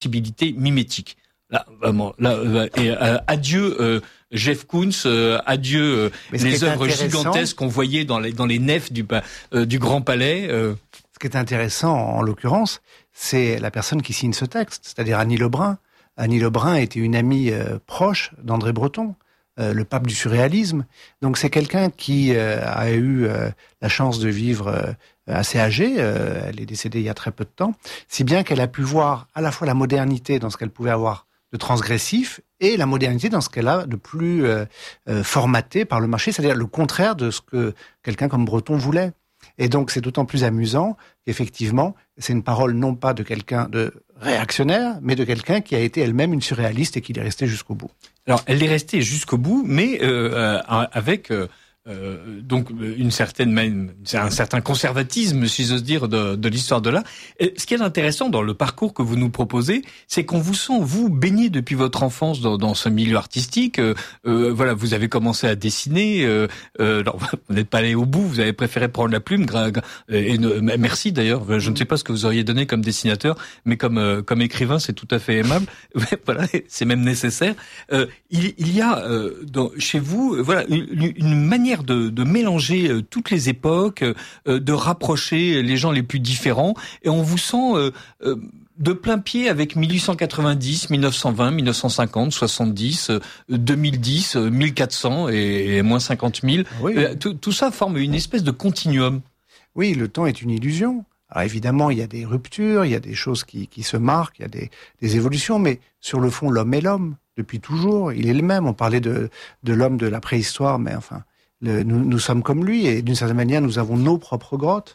sensibilité mimétique. Là, vraiment, adieu Jeff Koons, adieu les œuvres gigantesques qu'on voyait dans les nefs du Grand Palais. Ce qui est intéressant, en l'occurrence, c'est la personne qui signe ce texte, c'est-à-dire Annie Lebrun. Annie Lebrun était une amie proche d'André Breton, le pape du surréalisme. Donc c'est quelqu'un qui a eu la chance de vivre assez âgée. Elle est décédée il y a très peu de temps, si bien qu'elle a pu voir à la fois la modernité dans ce qu'elle pouvait avoir de transgressif et la modernité dans ce qu'elle a de plus formaté par le marché, c'est-à-dire le contraire de ce que quelqu'un comme Breton voulait. Et donc c'est d'autant plus amusant qu'effectivement, c'est une parole non pas de quelqu'un de réactionnaire, mais de quelqu'un qui a été elle-même une surréaliste et qui est restée jusqu'au bout. Alors elle est restée jusqu'au bout, mais avec donc un certain conservatisme, si j'ose dire, de l'histoire de l'art. Et ce qui est intéressant dans le parcours que vous nous proposez, c'est qu'on vous sent, vous, baigné depuis votre enfance dans ce milieu artistique. Voilà, vous avez commencé à dessiner. Alors, vous n'êtes pas allé au bout, vous avez préféré prendre la plume. Merci d'ailleurs. Je ne sais pas ce que vous auriez donné comme dessinateur, mais comme écrivain, c'est tout à fait aimable. Voilà, c'est même nécessaire. Il y a chez vous, voilà, une manière de mélanger toutes les époques, de rapprocher les gens les plus différents, et on vous sent de plein pied avec 1890, 1920, 1950, 70, 2010, 1400 et moins 50 000. Oui. Tout ça forme une espèce de continuum. Oui, le temps est une illusion. Alors évidemment, il y a des ruptures, il y a des choses qui se marquent, il y a des évolutions, mais sur le fond, l'homme est l'homme. Depuis toujours, il est le même. On parlait de l'homme de la préhistoire, mais enfin, nous sommes comme lui, et d'une certaine manière, nous avons nos propres grottes.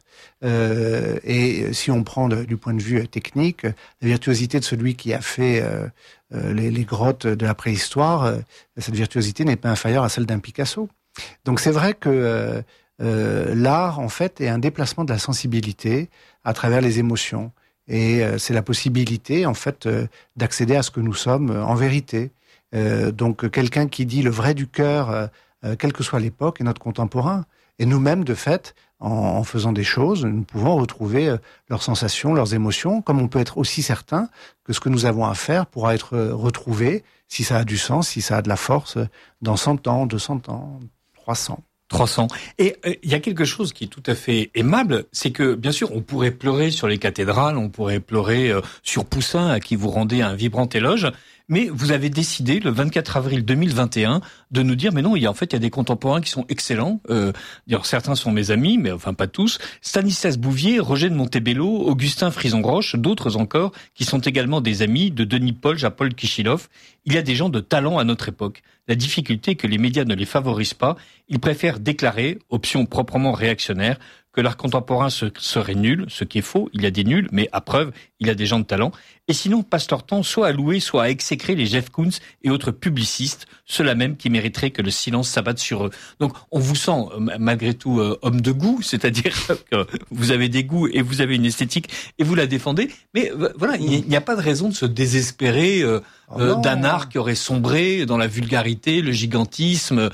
Et si on prend du point de vue technique, la virtuosité de celui qui a fait les grottes de la préhistoire, cette virtuosité n'est pas inférieure à celle d'un Picasso. Donc c'est vrai que l'art, en fait, est un déplacement de la sensibilité à travers les émotions. Et c'est la possibilité, en fait, d'accéder à ce que nous sommes en vérité. Donc quelqu'un qui dit le vrai du cœur, quelle que soit l'époque, est notre contemporain. Et nous-mêmes, de fait, en faisant des choses, nous pouvons retrouver leurs sensations, leurs émotions, comme on peut être aussi certain que ce que nous avons à faire pourra être retrouvé, si ça a du sens, si ça a de la force, dans 100 ans, 200 ans, 300. 300. Et il y a quelque chose qui est tout à fait aimable, c'est que, bien sûr, on pourrait pleurer sur les cathédrales, on pourrait pleurer sur Poussin, à qui vous rendez un vibrant éloge, mais vous avez décidé, le 24 avril 2021, de nous dire, mais non, il y a des contemporains qui sont excellents. D'ailleurs, certains sont mes amis, mais enfin pas tous. Stanislas Bouvier, Roger de Montebello, Augustin Frison-Groche, d'autres encore, qui sont également des amis de Denis Polge à Paul Kichilov. Il y a des gens de talent à notre époque. La difficulté est que les médias ne les favorisent pas. Ils préfèrent déclarer, option proprement réactionnaire, que l'art contemporain serait nul, ce qui est faux. Il y a des nuls, mais à preuve, il y a des gens de talent. Et sinon, passe leur temps soit à louer, soit à exécrer les Jeff Koons et autres publicistes, ceux-là même qui mériteraient que le silence s'abatte sur eux. Donc, on vous sent, malgré tout, homme de goût, c'est-à-dire que vous avez des goûts et vous avez une esthétique et vous la défendez. Mais voilà, il n'y a pas de raison de se désespérer d'un art qui aurait sombré dans la vulgarité, le gigantisme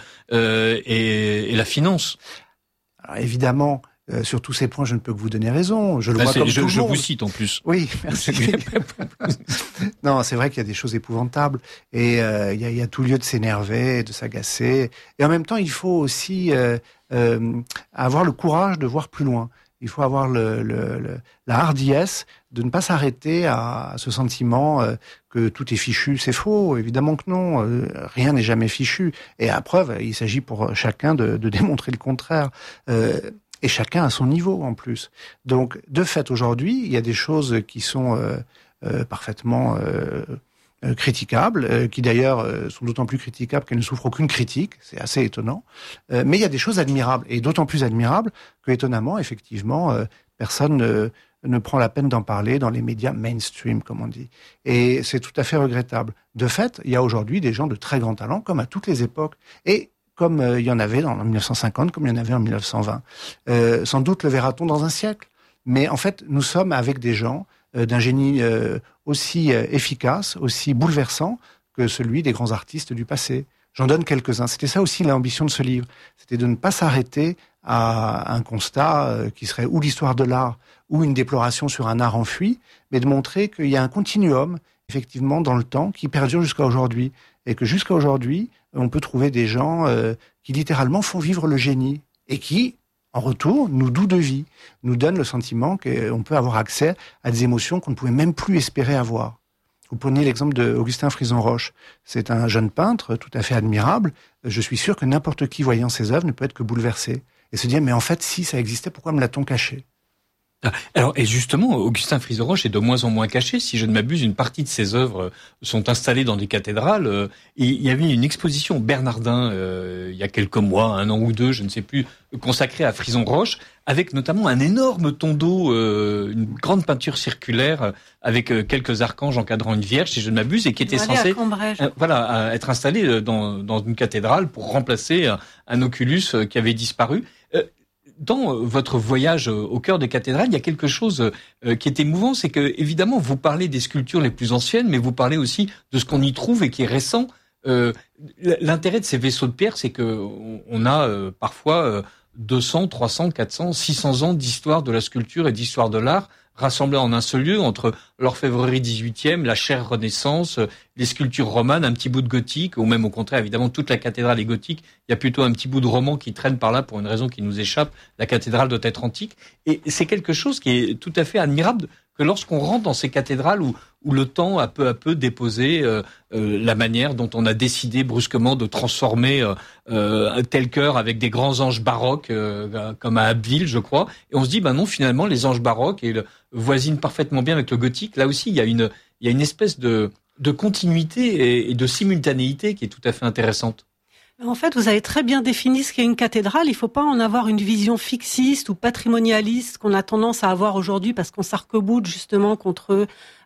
et la finance. Alors, évidemment, sur tous ces points, je ne peux que vous donner raison. Je le vois comme tout le monde. Je vous cite en plus. Oui, merci. Non, c'est vrai qu'il y a des choses épouvantables et il y a tout lieu de s'énerver, de s'agacer. Et en même temps, il faut aussi avoir le courage de voir plus loin. Il faut avoir la hardiesse de ne pas s'arrêter à ce sentiment que tout est fichu. C'est faux, évidemment que non. Rien n'est jamais fichu. Et à preuve, il s'agit pour chacun de démontrer le contraire. Et chacun à son niveau, en plus. Donc, de fait, aujourd'hui, il y a des choses qui sont parfaitement critiquables, qui d'ailleurs sont d'autant plus critiquables qu'elles ne souffrent aucune critique. C'est assez étonnant. Mais il y a des choses admirables, et d'autant plus admirables que, étonnamment, effectivement, personne ne prend la peine d'en parler dans les médias mainstream, comme on dit. Et c'est tout à fait regrettable. De fait, il y a aujourd'hui des gens de très grand talent, comme à toutes les époques. Et comme il y en avait en 1950, comme il y en avait en 1920. Sans doute le verra-t-on dans un siècle. Mais en fait, nous sommes avec des gens d'un génie aussi efficace, aussi bouleversant que celui des grands artistes du passé. J'en donne quelques-uns. C'était ça aussi l'ambition de ce livre. C'était de ne pas s'arrêter à un constat qui serait ou l'histoire de l'art ou une déploration sur un art enfui, mais de montrer qu'il y a un continuum effectivement dans le temps, qui perdure jusqu'à aujourd'hui. Et que jusqu'à aujourd'hui, on peut trouver des gens qui littéralement font vivre le génie et qui, en retour, nous douent de vie, nous donnent le sentiment qu'on peut avoir accès à des émotions qu'on ne pouvait même plus espérer avoir. Vous prenez l'exemple d'Augustin Frison-Roche. C'est un jeune peintre tout à fait admirable. Je suis sûr que n'importe qui voyant ses œuvres ne peut être que bouleversé. Et se dire, mais en fait, si ça existait, pourquoi me l'a-t-on caché ? Alors, et justement, Augustin Frison-Roche est de moins en moins caché. Si je ne m'abuse, une partie de ses œuvres sont installées dans des cathédrales. Et il y avait une exposition Bernardin, il y a quelques mois, 1 an ou 2, je ne sais plus, consacrée à Frison-Roche, avec notamment un énorme tombeau, une grande peinture circulaire, avec quelques archanges encadrant une vierge, si je ne m'abuse, et qui était censée être installée dans une cathédrale pour remplacer un oculus qui avait disparu. Dans votre voyage au cœur des cathédrales, il y a quelque chose qui est émouvant, c'est que évidemment vous parlez des sculptures les plus anciennes, mais vous parlez aussi de ce qu'on y trouve et qui est récent. L'intérêt de ces vaisseaux de pierre, c'est que on a parfois 200, 300, 400, 600 ans d'histoire de la sculpture et d'histoire de l'art rassemblés en un seul lieu, entre l'orfèvrerie 18e, la chaire Renaissance, les sculptures romanes, un petit bout de gothique, ou même au contraire, évidemment, toute la cathédrale est gothique. Il y a plutôt un petit bout de roman qui traîne par là pour une raison qui nous échappe. La cathédrale doit être antique. Et c'est quelque chose qui est tout à fait admirable, que lorsqu'on rentre dans ces cathédrales où le temps a peu à peu déposé la manière dont on a décidé brusquement de transformer tel chœur avec des grands anges baroques, comme à Abbeville, je crois. Et on se dit, non, finalement, les anges baroques voisinent parfaitement bien avec le gothique. Là aussi, il y a une espèce de continuité et de simultanéité qui est tout à fait intéressante. En fait, vous avez très bien défini ce qu'est une cathédrale. Il ne faut pas en avoir une vision fixiste ou patrimonialiste qu'on a tendance à avoir aujourd'hui parce qu'on s'arc-boute justement contre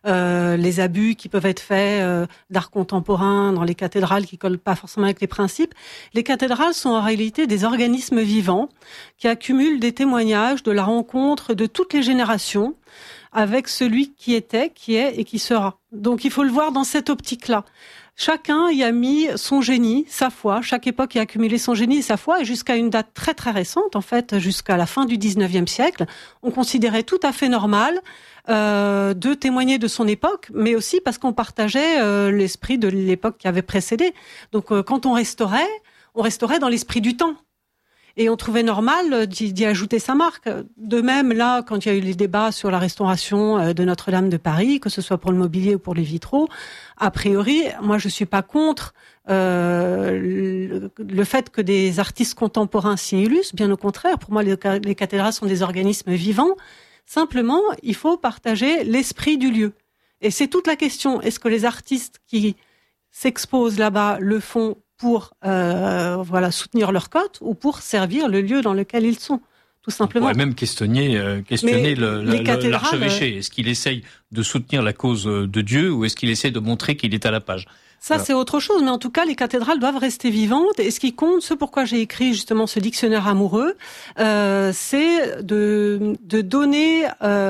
les abus qui peuvent être faits d'art contemporain dans les cathédrales qui collent pas forcément avec les principes. Les cathédrales sont en réalité des organismes vivants qui accumulent des témoignages de la rencontre de toutes les générations avec celui qui était, qui est et qui sera. Donc il faut le voir dans cette optique-là. Chacun y a mis son génie, sa foi. Chaque époque y a accumulé son génie et sa foi. Et jusqu'à une date très très récente, en fait, jusqu'à la fin du 19e siècle, on considérait tout à fait normal de témoigner de son époque, mais aussi parce qu'on partageait l'esprit de l'époque qui avait précédé. Donc quand on restaurait dans l'esprit du temps. Et on trouvait normal d'y ajouter sa marque. De même, là, quand il y a eu les débats sur la restauration de Notre-Dame de Paris, que ce soit pour le mobilier ou pour les vitraux, a priori, moi, je suis pas contre le fait que des artistes contemporains s'y illustrent. Bien au contraire, pour moi, les cathédrales sont des organismes vivants. Simplement, il faut partager l'esprit du lieu. Et c'est toute la question. Est-ce que les artistes qui s'exposent là-bas le font pour soutenir leur cote ou pour servir le lieu dans lequel ils sont, tout simplement. On pourrait même questionner l'archevêché. Est-ce qu'il essaye de soutenir la cause de Dieu ou est-ce qu'il essaie de montrer qu'il est à la page ? Ça, c'est autre chose, mais en tout cas, les cathédrales doivent rester vivantes. Et ce qui compte, ce pourquoi j'ai écrit justement ce dictionnaire amoureux, c'est de donner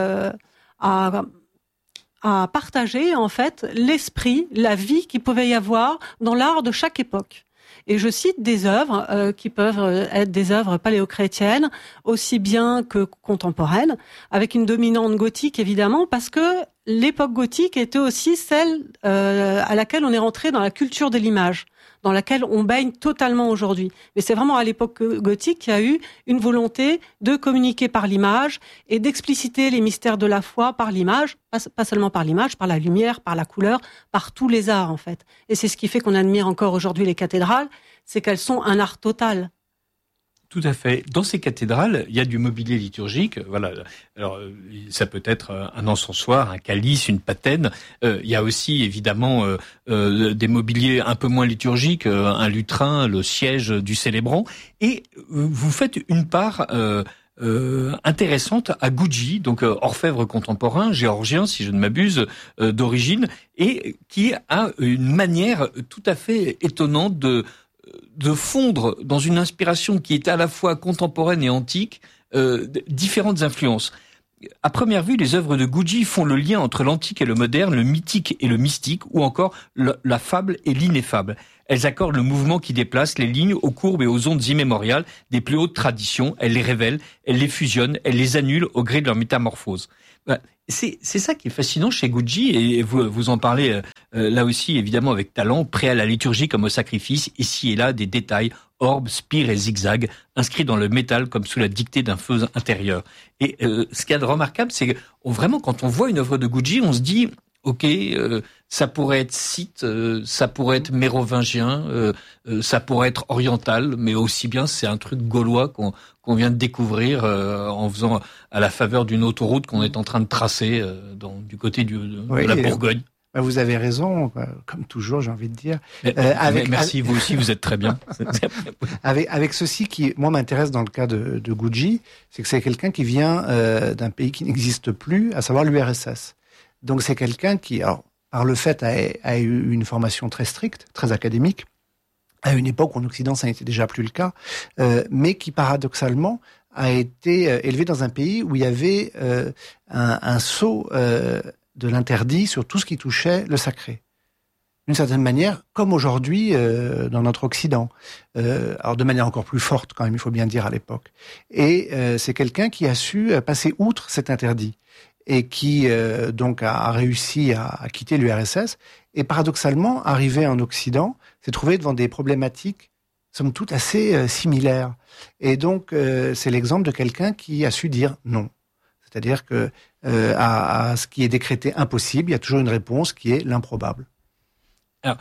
à partager en fait l'esprit, la vie qu'il pouvait y avoir dans l'art de chaque époque. Et je cite des œuvres qui peuvent être des œuvres paléochrétiennes, aussi bien que contemporaines, avec une dominante gothique évidemment, parce que l'époque gothique était aussi celle à laquelle on est rentré dans la culture de l'image, dans laquelle on baigne totalement aujourd'hui. Mais c'est vraiment à l'époque gothique qu'il y a eu une volonté de communiquer par l'image et d'expliciter les mystères de la foi par l'image, pas seulement par l'image, par la lumière, par la couleur, par tous les arts en fait. Et c'est ce qui fait qu'on admire encore aujourd'hui les cathédrales, c'est qu'elles sont un art total. Tout à fait. Dans ces cathédrales, il y a du mobilier liturgique. Voilà. Alors, ça peut être un encensoir, un calice, une patène. Il y a aussi, évidemment, des mobiliers un peu moins liturgiques, un lutrin, le siège du célébrant. Et vous faites une part intéressante à Gucci, donc orfèvre contemporain, géorgien, si je ne m'abuse, d'origine, et qui a une manière tout à fait étonnante de fondre dans une inspiration qui est à la fois contemporaine et antique, différentes influences. À première vue, les œuvres de Gucci font le lien entre l'antique et le moderne, le mythique et le mystique, ou encore la fable et l'ineffable. Elles accordent le mouvement qui déplace les lignes aux courbes et aux ondes immémoriales des plus hautes traditions. Elles les révèlent, elles les fusionnent, elles les annulent au gré de leur métamorphose. C'est ça qui est fascinant chez Gucci, et vous en parlez là aussi évidemment avec talent, prêt à la liturgie comme au sacrifice, ici et là des détails, orbes, spires et zigzags, inscrits dans le métal comme sous la dictée d'un feu intérieur. Et ce qu'il y a de remarquable, c'est que vraiment quand on voit une œuvre de Gucci, on se dit ok, ça pourrait être scythe, ça pourrait être mérovingien, ça pourrait être oriental, mais aussi bien c'est un truc gaulois qu'on vient de découvrir en faisant à la faveur d'une autoroute qu'on est en train de tracer du côté de la Bourgogne. Vous avez raison, comme toujours, j'ai envie de dire. Merci, vous aussi, vous êtes très bien. avec ceci qui, moi, m'intéresse dans le cas de Gucci, c'est que c'est quelqu'un qui vient d'un pays qui n'existe plus, à savoir l'URSS. Donc c'est quelqu'un qui, alors, par le fait, a eu une formation très stricte, très académique, à une époque où en Occident ça n'était déjà plus le cas, mais qui paradoxalement a été élevé dans un pays où il y avait un sceau de l'interdit sur tout ce qui touchait le sacré. D'une certaine manière, comme aujourd'hui dans notre Occident. Alors de manière encore plus forte quand même, il faut bien dire à l'époque. Et c'est quelqu'un qui a su passer outre cet interdit et qui donc a réussi à quitter l'URSS et paradoxalement, arrivé en Occident, s'est trouvé devant des problématiques somme toute assez similaires. Et donc c'est l'exemple de quelqu'un qui a su dire non. C'est-à-dire que à ce qui est décrété impossible, il y a toujours une réponse qui est l'improbable. Alors,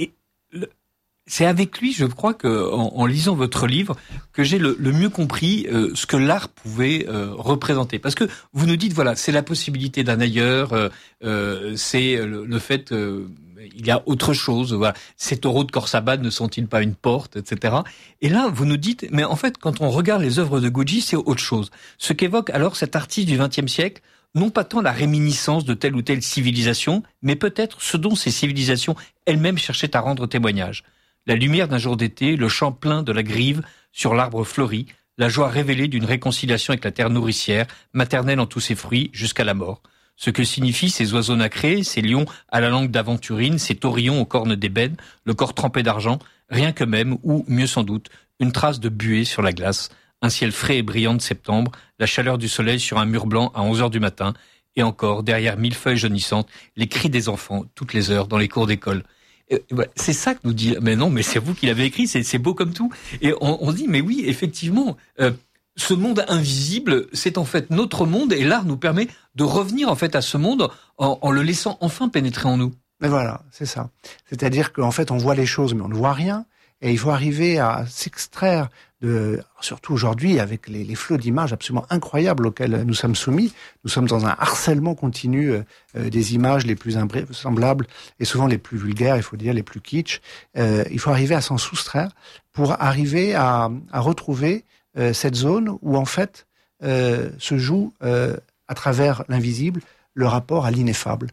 c'est avec lui, je crois, que en lisant votre livre, que j'ai le mieux compris ce que l'art pouvait représenter. Parce que vous nous dites, voilà, c'est la possibilité d'un ailleurs, c'est le fait il y a autre chose. Voilà, ces taureaux de Khorsabad ne sont-ils pas une porte, etc. Et là, vous nous dites, mais en fait, quand on regarde les œuvres de Gucci, c'est autre chose. Ce qu'évoque alors cet artiste du XXe siècle, non pas tant la réminiscence de telle ou telle civilisation, mais peut-être ce dont ces civilisations elles-mêmes cherchaient à rendre témoignage. La lumière d'un jour d'été, le champ plein de la grive sur l'arbre fleuri, la joie révélée d'une réconciliation avec la terre nourricière, maternelle en tous ses fruits, jusqu'à la mort. Ce que signifient ces oiseaux nacrés, ces lions à la langue d'aventurine, ces taurillons aux cornes d'ébène, le corps trempé d'argent, rien que même, ou mieux sans doute, une trace de buée sur la glace, un ciel frais et brillant de septembre, la chaleur du soleil sur un mur blanc à 11h du matin, et encore, derrière 1000 feuilles jaunissantes, les cris des enfants, toutes les heures, dans les cours d'école. C'est ça que nous dit, mais non, mais c'est vous qui l'avez écrit, c'est beau comme tout. Et on dit, mais oui, effectivement, ce monde invisible, c'est en fait notre monde, et l'art nous permet de revenir en fait à ce monde en le laissant enfin pénétrer en nous. Mais voilà, c'est ça. C'est-à-dire qu'en fait, on voit les choses, mais on ne voit rien. Et il faut arriver à s'extraire surtout aujourd'hui, avec les flots d'images absolument incroyables auxquels nous sommes soumis. Nous sommes dans un harcèlement continu des images les plus invraisemblables et souvent les plus vulgaires, il faut dire, les plus kitsch. Il faut arriver à s'en soustraire pour arriver à retrouver cette zone où, en fait, se joue, à travers l'invisible, le rapport à l'ineffable.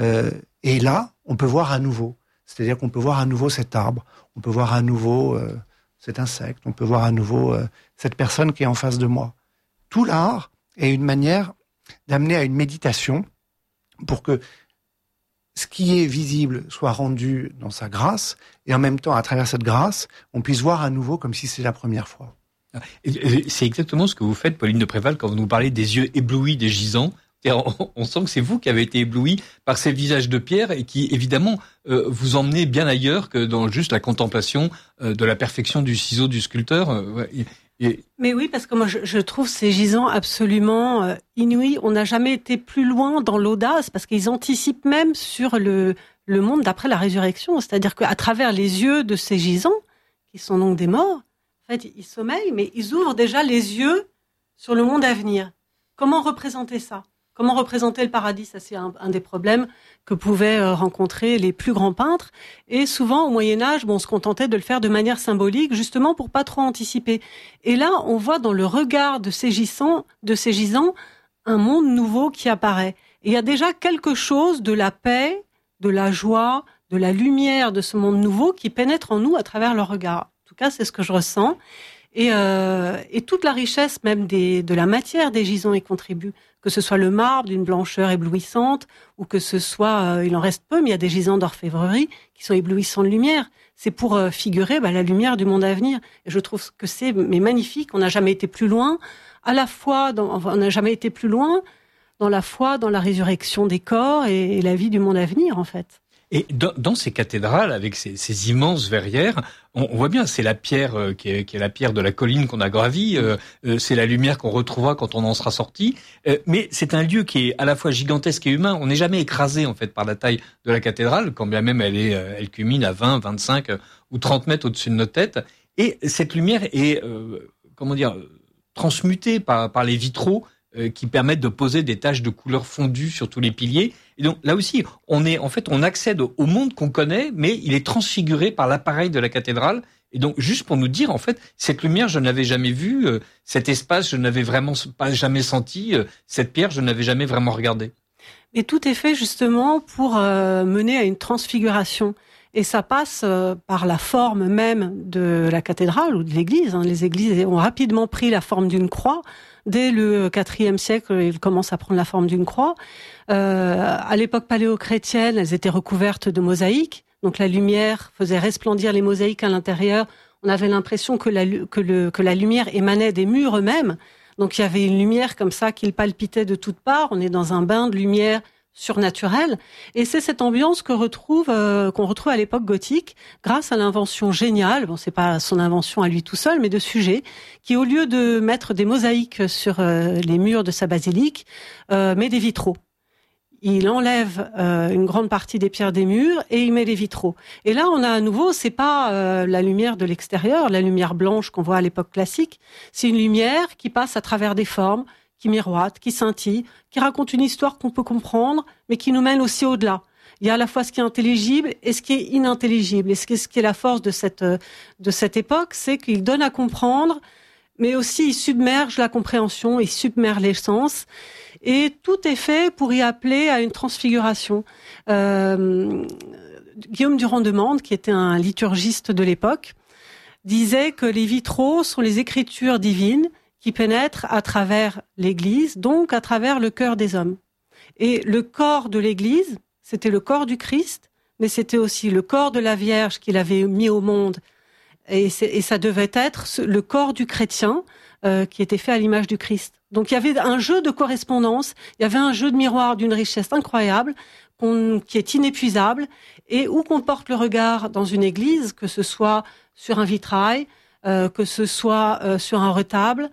Et là, on peut voir à nouveau. C'est-à-dire qu'on peut voir à nouveau cet arbre, on peut voir à nouveau cet insecte, on peut voir à nouveau cette personne qui est en face de moi. Tout l'art est une manière d'amener à une méditation pour que ce qui est visible soit rendu dans sa grâce, et en même temps, à travers cette grâce, on puisse voir à nouveau comme si c'était la première fois. C'est exactement ce que vous faites, Pauline de Préval, quand vous nous parlez des yeux éblouis des gisants. On sent que c'est vous qui avez été ébloui par ces visages de pierre et qui, évidemment, vous emmenez bien ailleurs que dans juste la contemplation de la perfection du ciseau du sculpteur. Mais oui, parce que moi, je trouve ces gisants absolument inouïs. On n'a jamais été plus loin dans l'audace, parce qu'ils anticipent même sur le monde d'après la résurrection. C'est-à-dire qu'à travers les yeux de ces gisants, qui sont donc des morts, en fait, ils sommeillent, mais ils ouvrent déjà les yeux sur le monde à venir. Comment représenter ça ? Comment représenter le paradis ? Ça, c'est un des problèmes que pouvaient rencontrer les plus grands peintres. Et souvent, au Moyen-Âge, on se contentait de le faire de manière symbolique, justement pour pas trop anticiper. Et là, on voit dans le regard de ces gisants, un monde nouveau qui apparaît. Et il y a déjà quelque chose de la paix, de la joie, de la lumière de ce monde nouveau qui pénètre en nous à travers leur regard. En tout cas, c'est ce que je ressens. Et toute la richesse même de la matière des gisants y contribue. Que ce soit le marbre d'une blancheur éblouissante, ou que ce soit, il en reste peu, mais il y a des gisants d'orfèvrerie qui sont éblouissants de lumière. C'est pour figurer la lumière du monde à venir. Et je trouve que c'est magnifique. On n'a jamais été plus loin. À la fois, on n'a jamais été plus loin dans la foi, dans la résurrection des corps et la vie du monde à venir, en fait. Et dans ces cathédrales, avec ces immenses verrières, on voit bien, c'est la pierre qui est la pierre de la colline qu'on a gravie, c'est la lumière qu'on retrouvera quand on en sera sorti. Mais c'est un lieu qui est à la fois gigantesque et humain. On n'est jamais écrasé en fait par la taille de la cathédrale, quand bien même elle culmine à 20, 25 ou 30 mètres au-dessus de nos têtes. Et cette lumière est, transmutée par les vitraux qui permettent de poser des taches de couleur fondue sur tous les piliers. Et donc là aussi, on accède au monde qu'on connaît, mais il est transfiguré par l'appareil de la cathédrale. Et donc juste pour nous dire, en fait, cette lumière, je ne l'avais jamais vue, cet espace, je n'avais vraiment pas jamais senti, cette pierre, je n'avais jamais vraiment regardé. Et tout est fait justement pour mener à une transfiguration. Et ça passe par la forme même de la cathédrale ou de l'église. Les églises ont rapidement pris la forme d'une croix. Dès le IVe siècle, ils commencent à prendre la forme d'une croix. À l'époque paléo-chrétienne, elles étaient recouvertes de mosaïques. Donc la lumière faisait resplendir les mosaïques à l'intérieur. On avait l'impression que la lumière émanait des murs eux-mêmes. Donc il y avait une lumière comme ça qui palpitait de toutes parts. On est dans un bain de lumière surnaturelle. Et c'est cette ambiance qu'on retrouve à l'époque gothique grâce à l'invention géniale, c'est pas son invention à lui tout seul, mais de Suger, qui au lieu de mettre des mosaïques sur les murs de sa basilique, met des vitraux. Il enlève une grande partie des pierres des murs et il met les vitraux. Et là, on a à nouveau, c'est pas la lumière de l'extérieur, la lumière blanche qu'on voit à l'époque classique, c'est une lumière qui passe à travers des formes, qui miroite, qui scintille, qui raconte une histoire qu'on peut comprendre, mais qui nous mène aussi au-delà. Il y a à la fois ce qui est intelligible et ce qui est inintelligible. Et ce qui est la force de cette époque, c'est qu'il donne à comprendre, mais aussi il submerge la compréhension, il submerge les sens. Et tout est fait pour y appeler à une transfiguration. Guillaume Durand-de-Mande, qui était un liturgiste de l'époque, disait que les vitraux sont les écritures divines qui pénètre à travers l'Église, donc à travers le cœur des hommes. Et le corps de l'Église, c'était le corps du Christ, mais c'était aussi le corps de la Vierge qu'il avait mis au monde. Et ça devait être le corps du chrétien qui était fait à l'image du Christ. Donc il y avait un jeu de correspondance, il y avait un jeu de miroir d'une richesse incroyable, qui est inépuisable, et où qu'on porte le regard dans une église, que ce soit sur un vitrail, que ce soit sur un retable,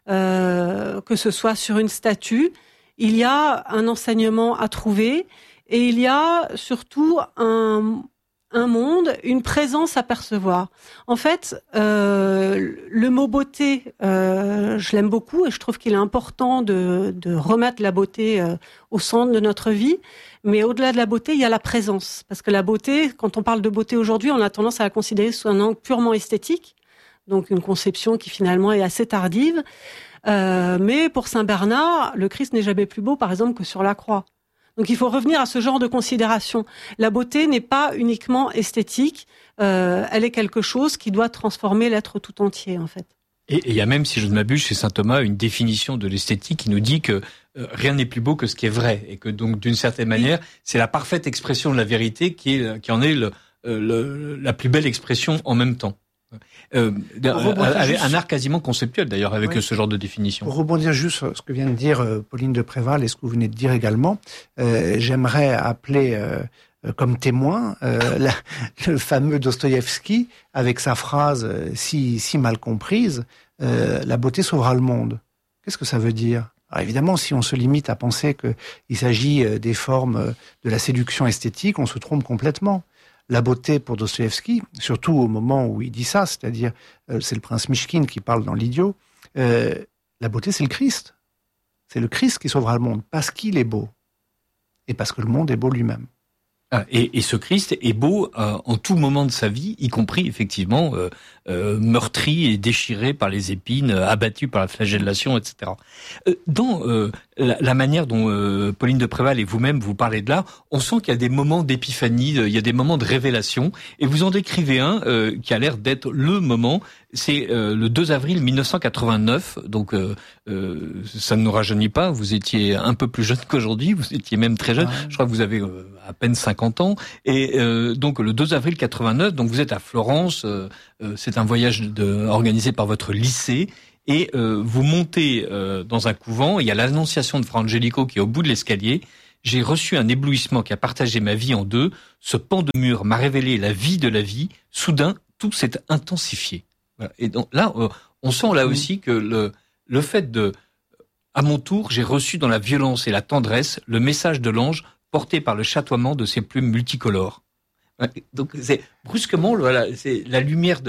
que ce soit sur une statue, il y a un enseignement à trouver et il y a surtout un monde, une présence à percevoir. En fait, le mot beauté, je l'aime beaucoup et je trouve qu'il est important de remettre la beauté au centre de notre vie. Mais au-delà de la beauté, il y a la présence. Parce que la beauté, quand on parle de beauté aujourd'hui, on a tendance à la considérer sous un angle purement esthétique. Donc une conception qui finalement est assez tardive. Mais pour Saint Bernard, le Christ n'est jamais plus beau, par exemple, que sur la croix. Donc il faut revenir à ce genre de considération. La beauté n'est pas uniquement esthétique, elle est quelque chose qui doit transformer l'être tout entier, en fait. Et il y a même, si je ne m'abuse, chez saint Thomas, une définition de l'esthétique qui nous dit que rien n'est plus beau que ce qui est vrai, et que donc d'une certaine manière, c'est la parfaite expression de la vérité qui en est la plus belle expression en même temps. Avec un art quasiment conceptuel d'ailleurs avec ce genre de définition. Pour rebondir juste sur ce que vient de dire Pauline de Préval et ce que vous venez de dire également, j'aimerais appeler comme témoin le fameux Dostoïevski avec sa phrase si mal comprise, la beauté sauvera le monde. Qu'est-ce que ça veut dire? Alors évidemment, si on se limite à penser qu'il s'agit des formes de la séduction esthétique, on se trompe complètement. La beauté pour Dostoïevski, surtout au moment où il dit ça, c'est-à-dire c'est le prince Mychkine qui parle dans l'Idiot, la beauté c'est le Christ. C'est le Christ qui sauvera le monde, parce qu'il est beau. Et parce que le monde est beau lui-même. Et ce Christ est beau en tout moment de sa vie, y compris effectivement meurtri et déchiré par les épines, abattu par la flagellation, etc. Dans la manière dont Pauline de Préval et vous-même vous parlez de l'art, on sent qu'il y a des moments d'épiphanie, il y a des moments de révélation, et vous en décrivez un qui a l'air d'être le moment. C'est le 2 avril 1989, donc ça ne nous rajeunit pas, vous étiez un peu plus jeune qu'aujourd'hui, vous étiez même très jeune, je crois que vous avez à peine 50 ans, et donc le 2 avril 89, donc vous êtes à Florence, c'est un voyage organisé par votre lycée, et vous montez dans un couvent. Il y a l'Annonciation de Fra Angelico qui est au bout de l'escalier. J'ai reçu un éblouissement qui a partagé ma vie en deux. Ce pan de mur m'a révélé la vie de la vie. Soudain, tout s'est intensifié. Voilà. Et donc là, on sent là aussi que le fait de, à mon tour, j'ai reçu dans la violence et la tendresse le message de l'ange porté par le chatoiement de ses plumes multicolores. Donc c'est brusquement, voilà, c'est la lumière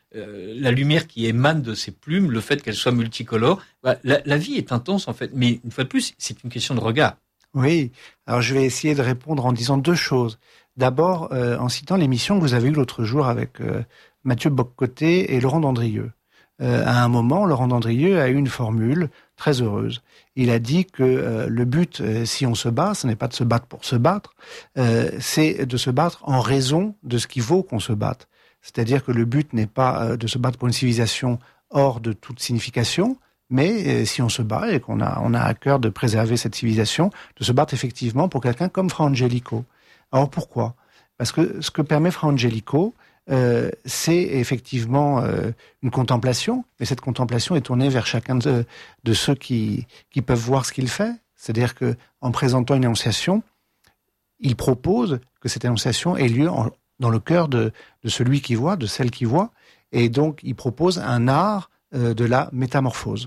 qui émane de ces plumes, le fait qu'elles soient multicolores. Voilà, la vie est intense en fait, mais une fois de plus, c'est une question de regard. Oui, alors je vais essayer de répondre en disant deux choses. D'abord, en citant l'émission que vous avez eue l'autre jour avec Mathieu Boccoté et Laurent Dandrieux. À un moment, Laurent Dandrieux a eu une formule très heureuse. Il a dit que le but, si on se bat, ce n'est pas de se battre pour se battre, c'est de se battre en raison de ce qui vaut qu'on se batte. C'est-à-dire que le but n'est pas de se battre pour une civilisation hors de toute signification, mais si on se bat et qu'on a à cœur de préserver cette civilisation, de se battre effectivement pour quelqu'un comme Fra Angelico. Alors pourquoi ? Parce que ce que permet Fra Angelico, c'est effectivement une contemplation, mais cette contemplation est tournée vers chacun de ceux qui peuvent voir ce qu'il fait. C'est-à-dire que en présentant une annonciation, il propose que cette annonciation ait lieu dans le cœur de celui qui voit, de celle qui voit, et donc il propose un art de la métamorphose.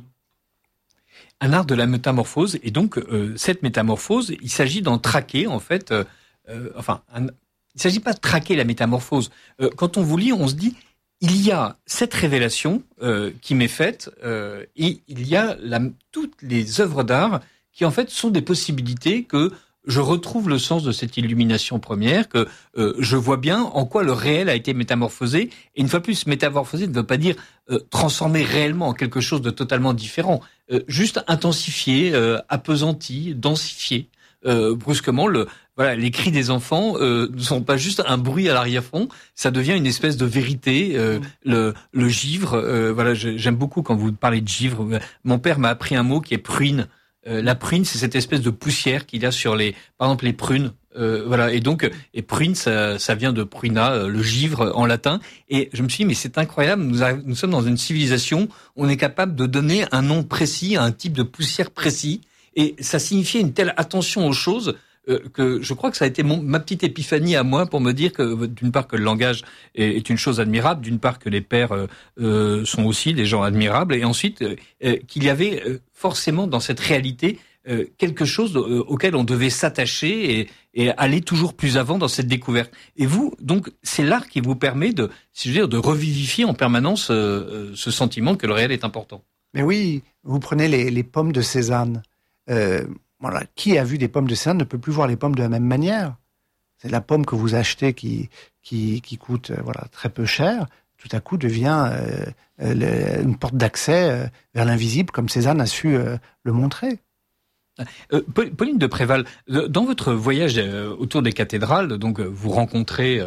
Un art de la métamorphose, et donc cette métamorphose, il s'agit d'en traquer en fait. Il ne s'agit pas de traquer la métamorphose. Quand on vous lit, on se dit il y a cette révélation qui m'est faite, et il y a toutes les œuvres d'art qui en fait sont des possibilités que je retrouve le sens de cette illumination première, que je vois bien en quoi le réel a été métamorphosé. Et une fois plus, métamorphosé ne veut pas dire transformer réellement en quelque chose de totalement différent, juste intensifier, appesanti, densifier. Brusquement, les cris des enfants ne sont pas juste un bruit à l'arrière-fond, ça devient une espèce de vérité. Le givre, j'aime beaucoup quand vous parlez de givre. Mon père m'a appris un mot qui est pruine. La pruine, c'est cette espèce de poussière qu'il y a sur par exemple les prunes. Et pruine, ça vient de pruna, le givre en latin. Et je me suis dit, mais c'est incroyable, nous sommes dans une civilisation, on est capable de donner un nom précis à un type de poussière précis. Et ça signifiait une telle attention aux choses que je crois que ça a été ma petite épiphanie à moi pour me dire que d'une part que le langage est une chose admirable, d'une part que les pères sont aussi des gens admirables, et ensuite qu'il y avait forcément dans cette réalité quelque chose auquel on devait s'attacher et aller toujours plus avant dans cette découverte. Et vous, donc, c'est l'art qui vous permet de revivifier en permanence ce sentiment que le réel est important. Mais oui, vous prenez les pommes de Cézanne. Qui a vu des pommes de Cézanne ne peut plus voir les pommes de la même manière. C'est la pomme que vous achetez qui coûte très peu cher, tout à coup devient une porte d'accès vers l'invisible, comme Cézanne a su le montrer. Pauline de Préval, dans votre voyage autour des cathédrales, donc vous rencontrez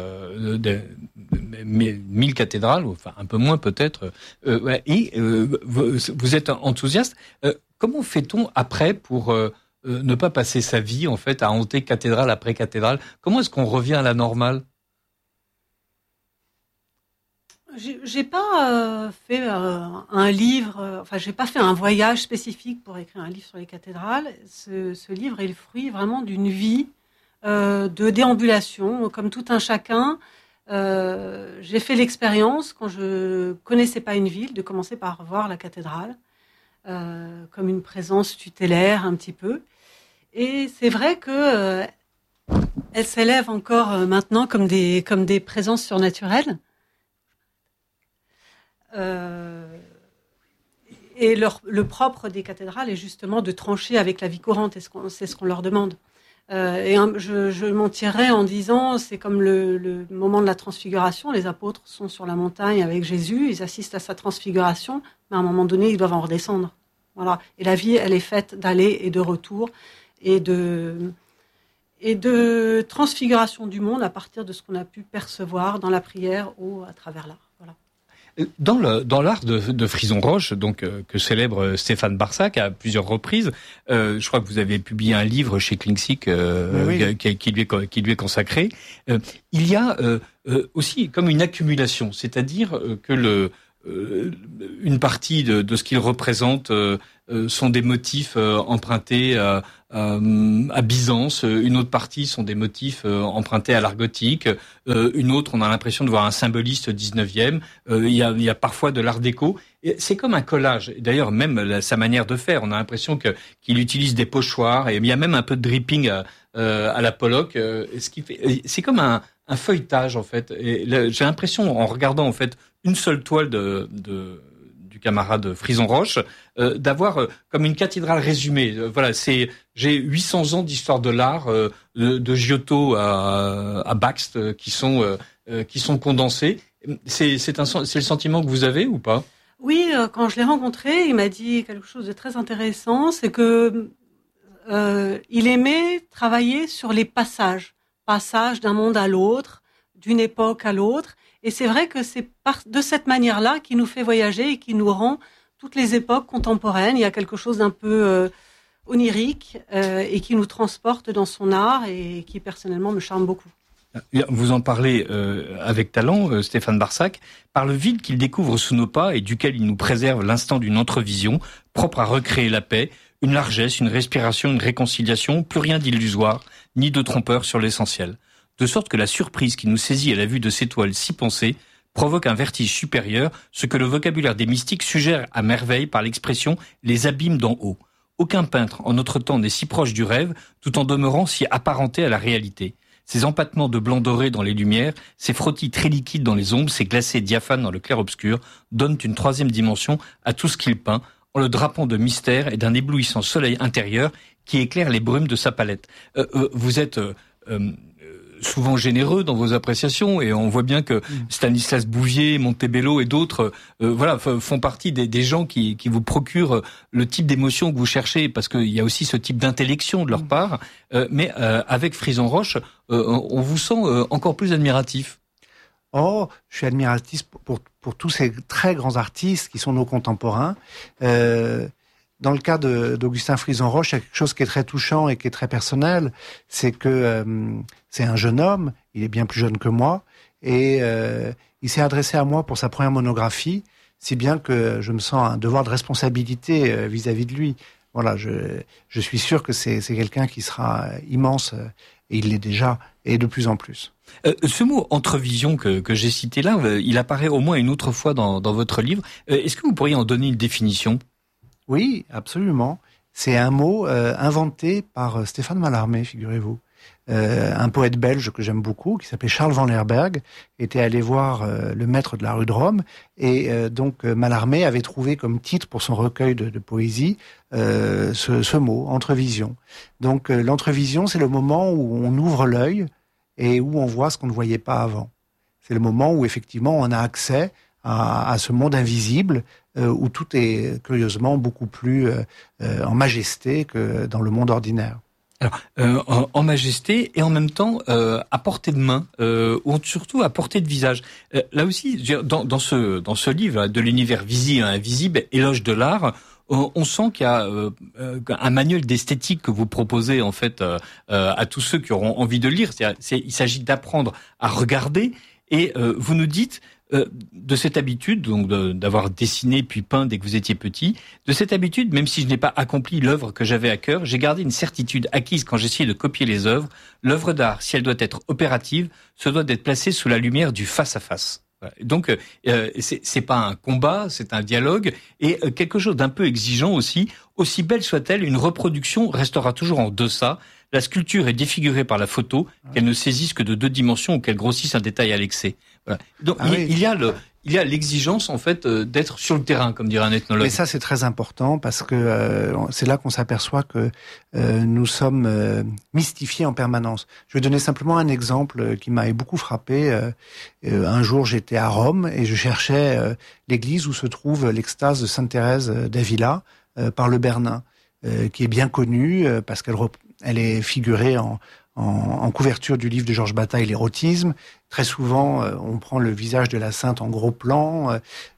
1000 cathédrales, enfin un peu moins peut-être, et vous êtes enthousiaste. Comment fait-on après pour ne pas passer sa vie en fait à hanter cathédrale après cathédrale? Comment est-ce qu'on revient à la normale? J'ai pas fait un livre, j'ai pas fait un voyage spécifique pour écrire un livre sur les cathédrales. Ce livre est le fruit vraiment d'une vie de déambulation, comme tout un chacun. J'ai fait l'expérience, quand je connaissais pas une ville, de commencer par voir la cathédrale comme une présence tutélaire un petit peu. Et c'est vrai que elle s'élève encore maintenant comme des présences surnaturelles. Et le propre des cathédrales est justement de trancher avec la vie courante, et c'est ce qu'on leur demande. Je m'en tirerais en disant, c'est comme le moment de la transfiguration, les apôtres sont sur la montagne avec Jésus, ils assistent à sa transfiguration, mais à un moment donné, ils doivent en redescendre. Voilà. Et la vie, elle est faite d'aller et de retour, et de transfiguration du monde à partir de ce qu'on a pu percevoir dans la prière ou à travers l'art. Voilà. Dans l'art de Frison Roche, donc que célèbre Stéphane Barsac à plusieurs reprises, je crois que vous avez publié un livre chez Klingsik qui lui est consacré. Il y a aussi comme une accumulation, c'est-à-dire que une partie de ce qu'il représente sont des motifs empruntés à Byzance, une autre partie sont des motifs empruntés à l'art gothique, une autre on a l'impression de voir un symboliste 19e, il y a parfois de l'art déco. Et c'est comme un collage. D'ailleurs, même sa manière de faire, on a l'impression qu'il utilise des pochoirs et il y a même un peu de dripping à la Pollock. Ce qui fait, c'est comme un feuilletage en fait. Et là, j'ai l'impression, en regardant en fait une seule toile du camarade Frison-Roche, d'avoir comme une cathédrale résumée. Voilà, j'ai 800 ans d'histoire de l'art de Giotto à Bakst qui sont condensés. C'est le sentiment que vous avez ou pas? Oui, quand je l'ai rencontré, il m'a dit quelque chose de très intéressant, c'est que il aimait travailler sur les passages d'un monde à l'autre, d'une époque à l'autre. Et c'est vrai que c'est de cette manière-là qu'il nous fait voyager et qui nous rend toutes les époques contemporaines. Il y a quelque chose d'un peu onirique et qui nous transporte dans son art et qui personnellement me charme beaucoup. Vous en parlez avec talent, Stéphane Barsac, par le vide qu'il découvre sous nos pas et duquel il nous préserve l'instant d'une entrevision, propre à recréer la paix, une largesse, une respiration, une réconciliation, plus rien d'illusoire, ni de trompeur sur l'essentiel. De sorte que la surprise qui nous saisit à la vue de ces toiles si pensées provoque un vertige supérieur, ce que le vocabulaire des mystiques suggère à merveille par l'expression « les abîmes d'en haut ». Aucun peintre en notre temps n'est si proche du rêve, tout en demeurant si apparenté à la réalité. Ces empattements de blanc doré dans les lumières, ces frottis très liquides dans les ombres, ces glacés diaphanes dans le clair-obscur, donnent une troisième dimension à tout ce qu'il peint, en le drapant de mystère et d'un éblouissant soleil intérieur qui éclaire les brumes de sa palette. Vous êtes souvent généreux dans vos appréciations et on voit bien que Stanislas Bouvier, Montebello et d'autres font partie des gens qui vous procurent le type d'émotion que vous cherchez, parce qu'il y a aussi ce type d'intellection de leur part, mais avec Frison-Roche, on vous sent encore plus admiratif. Oh, je suis admiratif pour tous ces très grands artistes qui sont nos contemporains. Dans le cas d'Augustin Frison-Roche, il y a quelque chose qui est très touchant et qui est très personnel, c'est que c'est un jeune homme, il est bien plus jeune que moi, et il s'est adressé à moi pour sa première monographie, si bien que je me sens un devoir de responsabilité vis-à-vis de lui. Voilà, je suis sûr que c'est quelqu'un qui sera immense, et il l'est déjà, et de plus en plus. Ce mot entrevision que j'ai cité là, il apparaît au moins une autre fois dans votre livre. Est-ce que vous pourriez en donner une définition ? Oui, absolument. C'est un mot inventé par Stéphane Mallarmé, figurez-vous. Un poète belge que j'aime beaucoup, qui s'appelait Charles van Lerberghe, était allé voir le maître de la rue de Rome, et donc Mallarmé avait trouvé comme titre pour son recueil de poésie ce mot, entrevision. Donc l'entrevision, c'est le moment où on ouvre l'œil et où on voit ce qu'on ne voyait pas avant. C'est le moment où effectivement on a accès à ce monde invisible, où tout est curieusement beaucoup plus en majesté que dans le monde ordinaire. Alors, en majesté et en même temps à portée de main, ou surtout à portée de visage. Là aussi, dans ce livre de l'univers visible et invisible, éloge de l'art, on sent qu'il y a un manuel d'esthétique que vous proposez en fait à tous ceux qui auront envie de lire. Il s'agit d'apprendre à regarder, et vous nous dites de cette habitude, donc d'avoir dessiné puis peint dès que vous étiez petit, de cette habitude, même si je n'ai pas accompli l'œuvre que j'avais à cœur, j'ai gardé une certitude acquise quand j'essayais de copier les œuvres. L'œuvre d'art, si elle doit être opérative, se doit d'être placée sous la lumière du face-à-face. Voilà. Donc, c'est pas un combat, c'est un dialogue, et quelque chose d'un peu exigeant aussi. Aussi belle soit-elle, une reproduction restera toujours en deçà. La sculpture est défigurée par la photo, qu'elle ne saisisse que de 2 dimensions ou qu'elle grossisse un détail à l'excès. Voilà. Donc il y a l'exigence en fait d'être sur le terrain, comme dirait un ethnologue. Et ça c'est très important parce que c'est là qu'on s'aperçoit que nous sommes mystifiés en permanence. Je vais donner simplement un exemple qui m'a beaucoup frappé. Un jour j'étais à Rome et je cherchais l'église où se trouve l'extase de Sainte Thérèse d'Avila par le Bernin, qui est bien connue parce qu'elle est figurée en couverture du livre de Georges Bataille, l'érotisme. Très souvent, on prend le visage de la sainte en gros plan,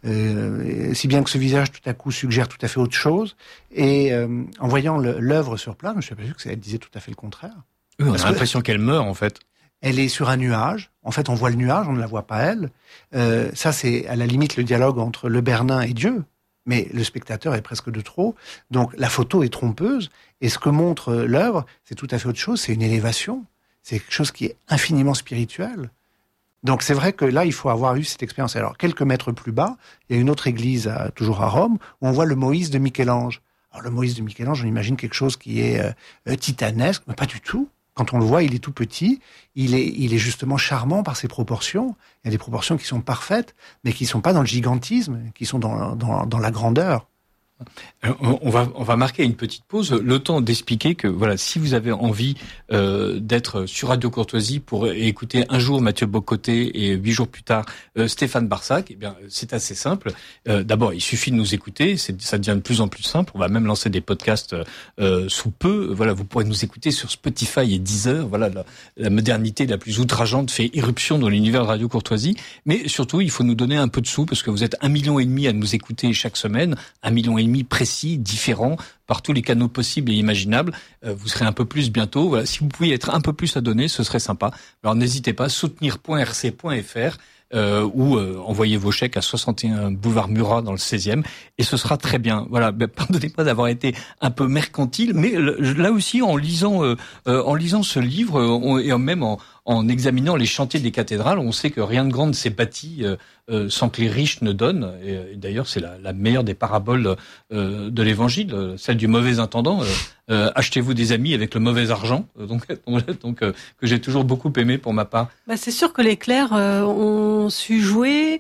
si bien que ce visage, tout à coup, suggère tout à fait autre chose. Et en voyant l'œuvre sur place, je me suis aperçu qu'elle disait tout à fait le contraire. On a l'impression qu'elle meurt, en fait. elle est sur un nuage. En fait, on voit le nuage, on ne la voit pas elle. Ça, c'est à la limite le dialogue entre le Bernin et Dieu. Mais le spectateur est presque de trop. Donc, la photo est trompeuse. Et ce que montre l'œuvre, c'est tout à fait autre chose. C'est une élévation. C'est quelque chose qui est infiniment spirituel. Donc, c'est vrai que là, il faut avoir eu cette expérience. Alors, quelques mètres plus bas, il y a une autre église, toujours à Rome, où on voit le Moïse de Michel-Ange. Alors, le Moïse de Michel-Ange, on imagine quelque chose qui est titanesque, mais pas du tout. Quand on le voit, il est tout petit. Il est justement charmant par ses proportions. Il y a des proportions qui sont parfaites, mais qui sont pas dans le gigantisme, qui sont dans la grandeur. On va marquer une petite pause, le temps d'expliquer que voilà, si vous avez envie d'être sur Radio Courtoisie pour écouter un jour Mathieu Bock-Côté et 8 jours plus tard Stéphane Barsac, eh bien c'est assez simple. D'abord, il suffit de nous écouter, ça devient de plus en plus simple. On va même lancer des podcasts sous peu. Voilà, vous pourrez nous écouter sur Spotify et Deezer. Voilà, la modernité la plus outrageante fait irruption dans l'univers de Radio Courtoisie. Mais surtout, il faut nous donner un peu de sous parce que vous êtes 1,5 million à nous écouter chaque semaine, 1,5 million précis, différent, par tous les canaux possibles et imaginables. Vous serez un peu plus bientôt. Voilà. Si vous pouviez être un peu plus à donner, ce serait sympa. Alors n'hésitez pas, soutenir.rc.fr ou envoyez vos chèques à 61 boulevard Murat dans le 16e et ce sera très bien. Voilà, pardonnez-moi d'avoir été un peu mercantile, mais là aussi en lisant ce livre et même en examinant les chantiers des cathédrales, on sait que rien de grand ne s'est bâti sans que les riches ne donnent. Et d'ailleurs, c'est la meilleure des paraboles de l'Évangile, celle du mauvais intendant. Achetez-vous des amis avec le mauvais argent. Donc que j'ai toujours beaucoup aimé pour ma part. C'est sûr que les clercs ont su jouer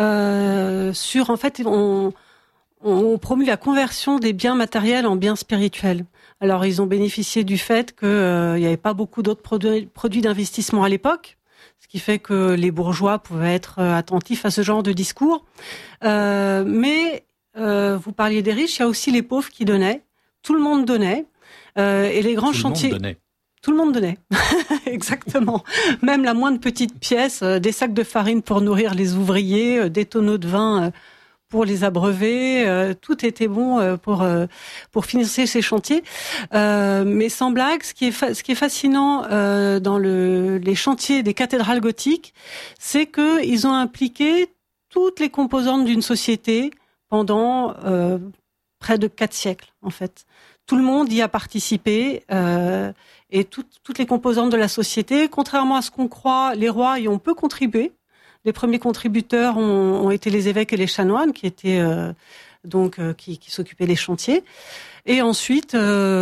sur, en fait, on promu la conversion des biens matériels en biens spirituels. Alors, ils ont bénéficié du fait qu'il n'y avait pas beaucoup d'autres produits d'investissement à l'époque, ce qui fait que les bourgeois pouvaient être attentifs à ce genre de discours. Mais vous parliez des riches, il y a aussi les pauvres qui donnaient. Tout le monde donnait. Et les grands chantiers... Tout le monde donnait. Exactement. Même la moindre petite pièce, des sacs de farine pour nourrir les ouvriers, des tonneaux de vin pour les abreuver, tout était bon pour financer ces chantiers. Mais sans blague, ce qui est fascinant dans les chantiers des cathédrales gothiques, c'est que ils ont impliqué toutes les composantes d'une société pendant près de 4 siècles, en fait. Tout le monde y a participé et toutes les composantes de la société. Contrairement à ce qu'on croit, les rois y ont peu contribué. Les premiers contributeurs ont été les évêques et les chanoines qui étaient qui s'occupaient des chantiers. Et ensuite,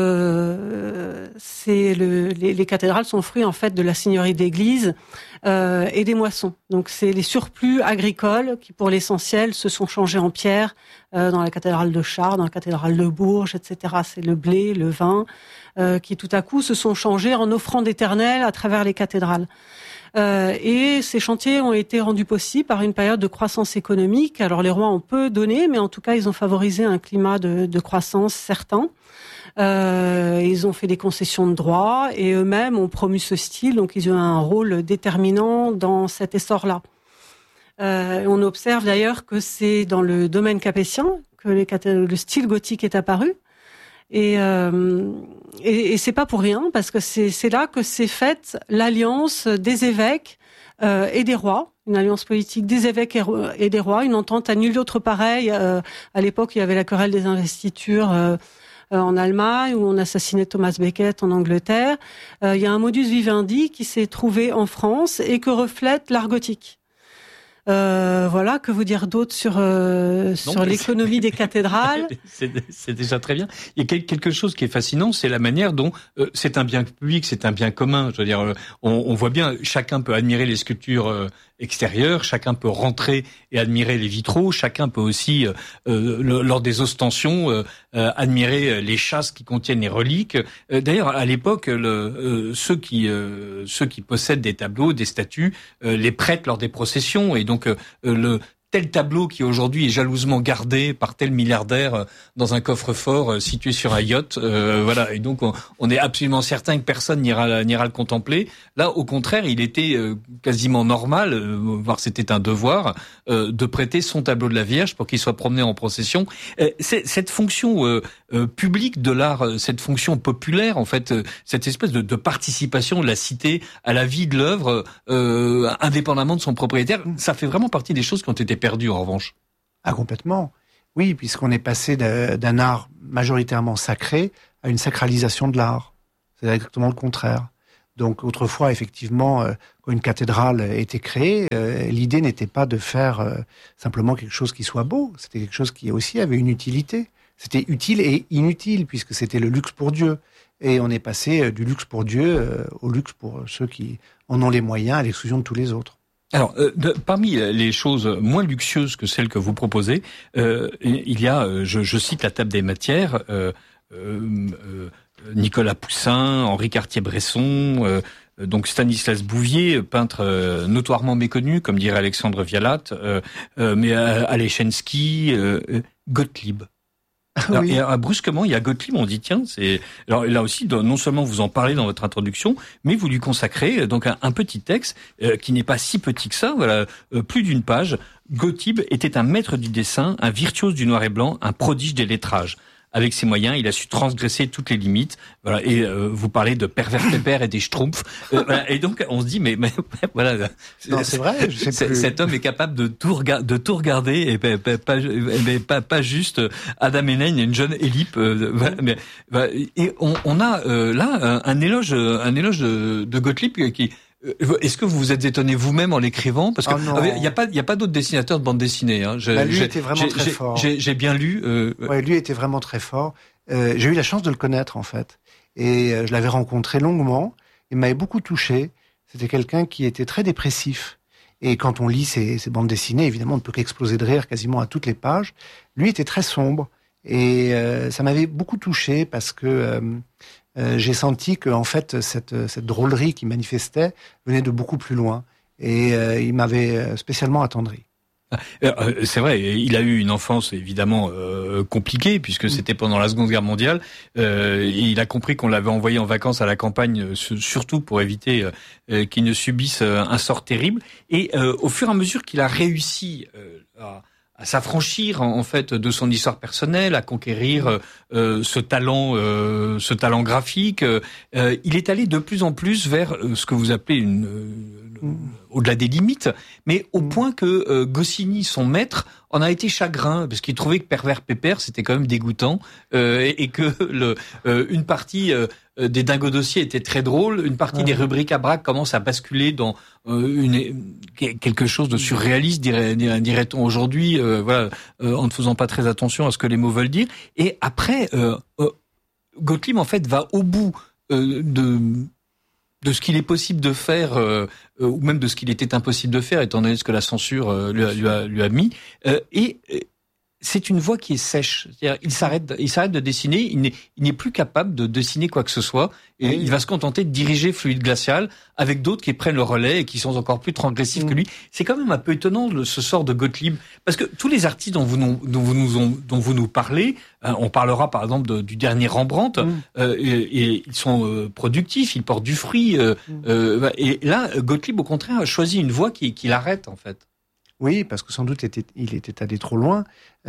les cathédrales sont fruits en fait de la seigneurie d'église et des moissons. Donc c'est les surplus agricoles qui, pour l'essentiel, se sont changés en pierre dans la cathédrale de Chartres, dans la cathédrale de Bourges, etc. C'est le blé, le vin qui tout à coup se sont changés en offrandes éternelles à travers les cathédrales. Et ces chantiers ont été rendus possibles par une période de croissance économique. Alors les rois ont peu donné, mais en tout cas ils ont favorisé un climat de croissance certain. Ils ont fait des concessions de droit et eux-mêmes ont promu ce style, donc ils ont un rôle déterminant dans cet essor-là. On observe d'ailleurs que c'est dans le domaine capétien que le style gothique est apparu. Et c'est pas pour rien, parce que c'est là que s'est faite l'alliance des évêques et des rois, une alliance politique des évêques et des rois, une entente à nul autre pareil. À l'époque, il y avait la querelle des investitures en Allemagne, où on assassinait Thomas Becket en Angleterre. Il y a un modus vivendi qui s'est trouvé en France et que reflète l'art gothique. Voilà, que vous dire d'autre sur l'économie des cathédrales? C'est déjà très bien. Il y a quelque chose qui est fascinant, c'est la manière dont c'est un bien public, c'est un bien commun. Je veux dire, on voit bien, chacun peut admirer les sculptures extérieures, chacun peut rentrer et admirer les vitraux, chacun peut aussi, lors des ostensions, admirer les châsses qui contiennent les reliques. D'ailleurs, à l'époque, ceux qui possèdent des tableaux, des statues, les prêtent lors des processions, et donc tel tableau qui aujourd'hui est jalousement gardé par tel milliardaire dans un coffre-fort situé sur un yacht, voilà. Et donc on est absolument certain que personne n'ira le contempler. Là, au contraire, il était quasiment normal, voire c'était un devoir, de prêter son tableau de la Vierge pour qu'il soit promené en procession. Cette fonction publique de l'art, cette fonction populaire, en fait, cette espèce de participation de la cité à la vie de l'œuvre, indépendamment de son propriétaire. Ça fait vraiment partie des choses qui ont été perdues, en revanche. Ah, complètement. Oui, puisqu'on est passé d'un art majoritairement sacré à une sacralisation de l'art. C'est exactement le contraire. Donc autrefois, effectivement, quand une cathédrale était créée, l'idée n'était pas de faire simplement quelque chose qui soit beau. C'était quelque chose qui aussi avait une utilité. C'était utile et inutile, puisque c'était le luxe pour Dieu. Et on est passé du luxe pour Dieu au luxe pour ceux qui en ont les moyens, à l'exclusion de tous les autres. Alors, parmi les choses moins luxueuses que celles que vous proposez, il y a, je cite la table des matières, Nicolas Poussin, Henri Cartier-Bresson, donc Stanislas Bouvier, peintre notoirement méconnu, comme dirait Alexandre Vialat, mais Alechenski, Gottlieb. Alors, Oui. et brusquement, il y a Gottlieb, on dit tiens, c'est alors là aussi non seulement vous en parlez dans votre introduction, mais vous lui consacrez donc un petit texte qui n'est pas si petit que ça, voilà, plus d'une page. Gottlieb était un maître du dessin, un virtuose du noir et blanc, un prodige des lettrages. Avec ses moyens, il a su transgresser toutes les limites. Voilà, et vous parlez de pervers pépère et des schtroumpfs. Voilà, et donc on se dit mais voilà, Non, c'est vrai. cet homme est capable de tout regarder et pas juste Adam et Nain et une jeune Élipe. Voilà, mais et on a là un éloge de Gottlieb qui. Est-ce que vous vous êtes étonné vous-même en l'écrivant? Parce que il y a pas d'autres dessinateurs de bande dessinée. Hein. Lui était vraiment très fort. J'ai bien lu. Ouais, lui était vraiment très fort. J'ai eu la chance de le connaître en fait, et je l'avais rencontré longuement. Il m'avait beaucoup touché. C'était quelqu'un qui était très dépressif. Et quand on lit ses bandes dessinées, évidemment, on ne peut qu'exploser de rire quasiment à toutes les pages. Lui était très sombre, et ça m'avait beaucoup touché parce que j'ai senti que en fait cette drôlerie qu'il manifestait venait de beaucoup plus loin, et il m'avait spécialement attendri. C'est vrai, il a eu une enfance évidemment compliquée puisque c'était pendant la Seconde Guerre mondiale. Et il a compris qu'on l'avait envoyé en vacances à la campagne, surtout pour éviter qu'il ne subisse un sort terrible. Et au fur et à mesure qu'il a réussi à s'affranchir en fait de son histoire personnelle, à conquérir ce talent graphique, il est allé de plus en plus vers ce que vous appelez au-delà des limites, mais au point que Goscinny, son maître, en a été chagrin parce qu'il trouvait que Pervers Pépère c'était quand même dégoûtant et que une partie des Dingo Dossiers était très drôle, une partie des rubriques à braque commence à basculer dans quelque chose de surréaliste, dirait-on aujourd'hui, voilà, en ne faisant pas très attention à ce que les mots veulent dire. Et après, Gottlieb en fait va au bout de ce qu'il est possible de faire, ou même de ce qu'il était impossible de faire, étant donné ce que la censure lui a mis. Et c'est une voix qui est sèche. C'est-à-dire, il s'arrête de dessiner. Il n'est plus capable de dessiner quoi que ce soit. Et il va se contenter de diriger Fluide Glacial avec d'autres qui prennent le relais et qui sont encore plus transgressifs que lui. C'est quand même un peu étonnant ce sort de Gottlieb, parce que tous les artistes dont vous nous parlez, on parlera par exemple du dernier Rembrandt, et ils sont productifs, ils portent du fruit. Et là, Gottlieb au contraire a choisi une voie qui l'arrête en fait. Oui, parce que sans doute il était allé trop loin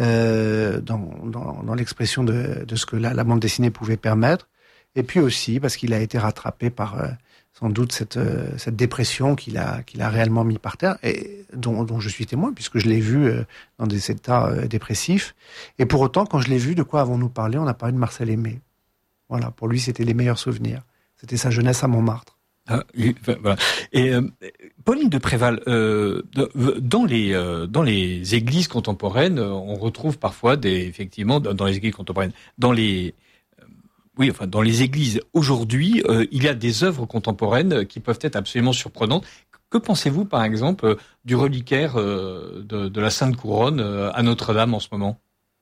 dans l'expression de ce que la bande dessinée pouvait permettre, et puis aussi parce qu'il a été rattrapé par sans doute cette dépression qu'il a réellement mis par terre, et dont je suis témoin puisque je l'ai vu dans des états dépressifs. Et pour autant, quand je l'ai vu, de quoi avons-nous parlé? On a parlé de Marcel Aimé. Voilà, pour lui, c'était les meilleurs souvenirs. C'était sa jeunesse à Montmartre. Ah, voilà. Et Pauline de Préval, dans les églises contemporaines, on retrouve parfois effectivement dans les églises contemporaines, dans les églises aujourd'hui, il y a des œuvres contemporaines qui peuvent être absolument surprenantes. Que pensez-vous, par exemple, du reliquaire de la Sainte Couronne à Notre-Dame en ce moment?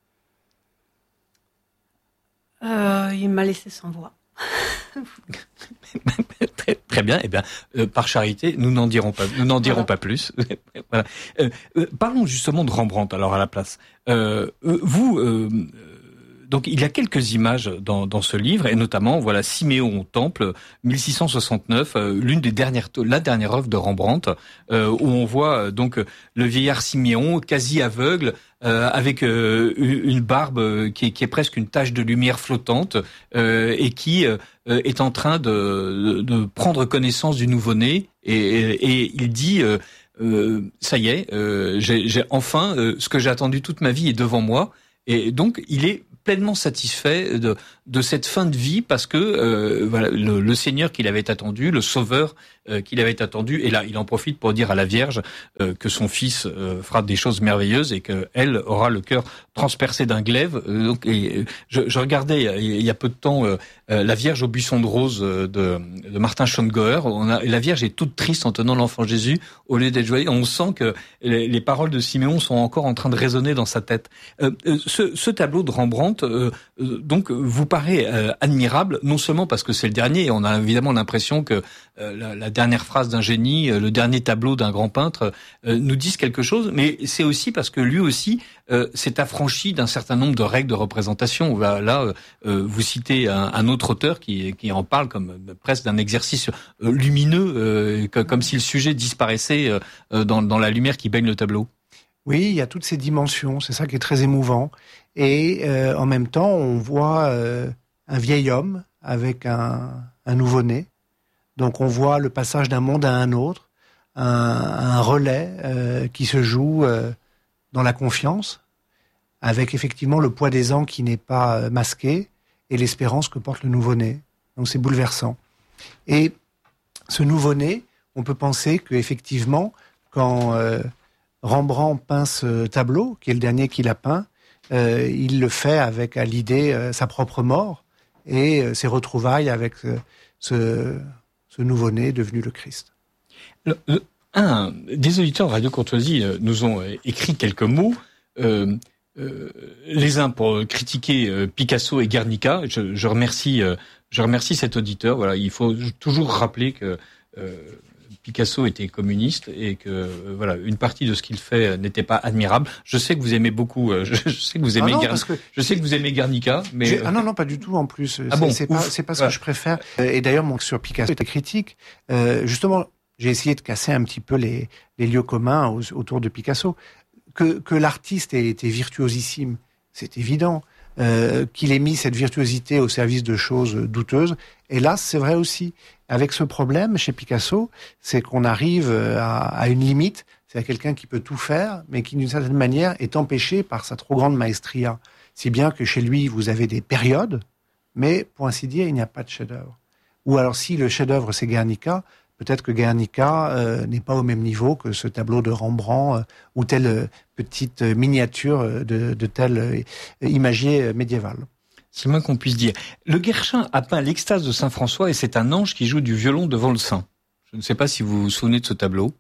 Il m'a laissé sans voix. Très bien. Eh bien, par charité, nous n'en dirons pas plus. Voilà. Parlons justement de Rembrandt alors à la place. Vous, donc il y a quelques images dans ce livre, et notamment voilà Siméon au Temple, 1669, la dernière œuvre de Rembrandt, où on voit donc le vieillard Siméon quasi aveugle, avec une barbe qui est presque une tache de lumière flottante, et qui est en train de prendre connaissance du nouveau-né, et il dit ça y est, j'ai enfin ce que j'ai attendu toute ma vie est devant moi. Et donc, il est pleinement satisfait de cette fin de vie parce que voilà, le Seigneur qu'il avait attendu, le Sauveur qu'il avait attendu, et là, il en profite pour dire à la Vierge que son fils fera des choses merveilleuses et qu'elle aura le cœur transpercé d'un glaive. Donc, je regardais il y a peu de temps la Vierge au buisson de rose de Martin Schongauer. La Vierge est toute triste en tenant l'enfant Jésus au lieu d'être joyeuse. On sent que les paroles de Siméon sont encore en train de résonner dans sa tête. Ce tableau de Rembrandt, donc, vous paraît admirable, non seulement parce que c'est le dernier, et on a évidemment l'impression que la dernière phrase d'un génie, le dernier tableau d'un grand peintre nous disent quelque chose, mais c'est aussi parce que lui aussi s'est affranchi d'un certain nombre de règles de représentation. Là, vous citez un autre auteur qui en parle comme presque d'un exercice lumineux, comme si le sujet disparaissait dans la lumière qui baigne le tableau. Oui, il y a toutes ces dimensions, c'est ça qui est très émouvant. Et en même temps, on voit un vieil homme avec un nouveau-né. Donc on voit le passage d'un monde à un autre, un relais qui se joue dans la confiance, avec effectivement le poids des ans qui n'est pas masqué, et l'espérance que porte le nouveau-né. Donc c'est bouleversant. Et ce nouveau-né, on peut penser qu'effectivement, quand Rembrandt peint ce tableau, qui est le dernier qu'il a peint, il le fait avec à l'idée sa propre mort et ses retrouvailles avec ce nouveau-né devenu le Christ. Des auditeurs de Radio Courtoisie nous ont écrit quelques mots, les uns pour critiquer Picasso et Guernica. Je remercie cet auditeur. Voilà, il faut toujours rappeler que Picasso était communiste et que voilà, une partie de ce qu'il fait n'était pas admirable. Je sais que vous aimez beaucoup. Je sais que vous aimez je sais que vous aimez Guernica, mais non, pas du tout. En plus, c'est pas ce que je préfère. Et d'ailleurs, sur Picasso, était critique. Justement, j'ai essayé de casser un petit peu les lieux communs autour de Picasso. Que l'artiste ait été virtuosissime, c'est évident. Qu'il ait mis cette virtuosité au service de choses douteuses. Et là, c'est vrai aussi. Avec ce problème, chez Picasso, c'est qu'on arrive à une limite. C'est à quelqu'un qui peut tout faire, mais qui, d'une certaine manière, est empêché par sa trop grande maestria. Si bien que chez lui, vous avez des périodes, mais pour ainsi dire, il n'y a pas de chef-d'œuvre. Ou alors, si le chef-d'œuvre, c'est Guernica, peut-être que Guernica n'est pas au même niveau que ce tableau de Rembrandt ou telle petite miniature de tel imagier médiéval. C'est le moins qu'on puisse dire. Le Guerchin a peint l'extase de Saint François et c'est un ange qui joue du violon devant le saint. Je ne sais pas si vous vous souvenez de ce tableau.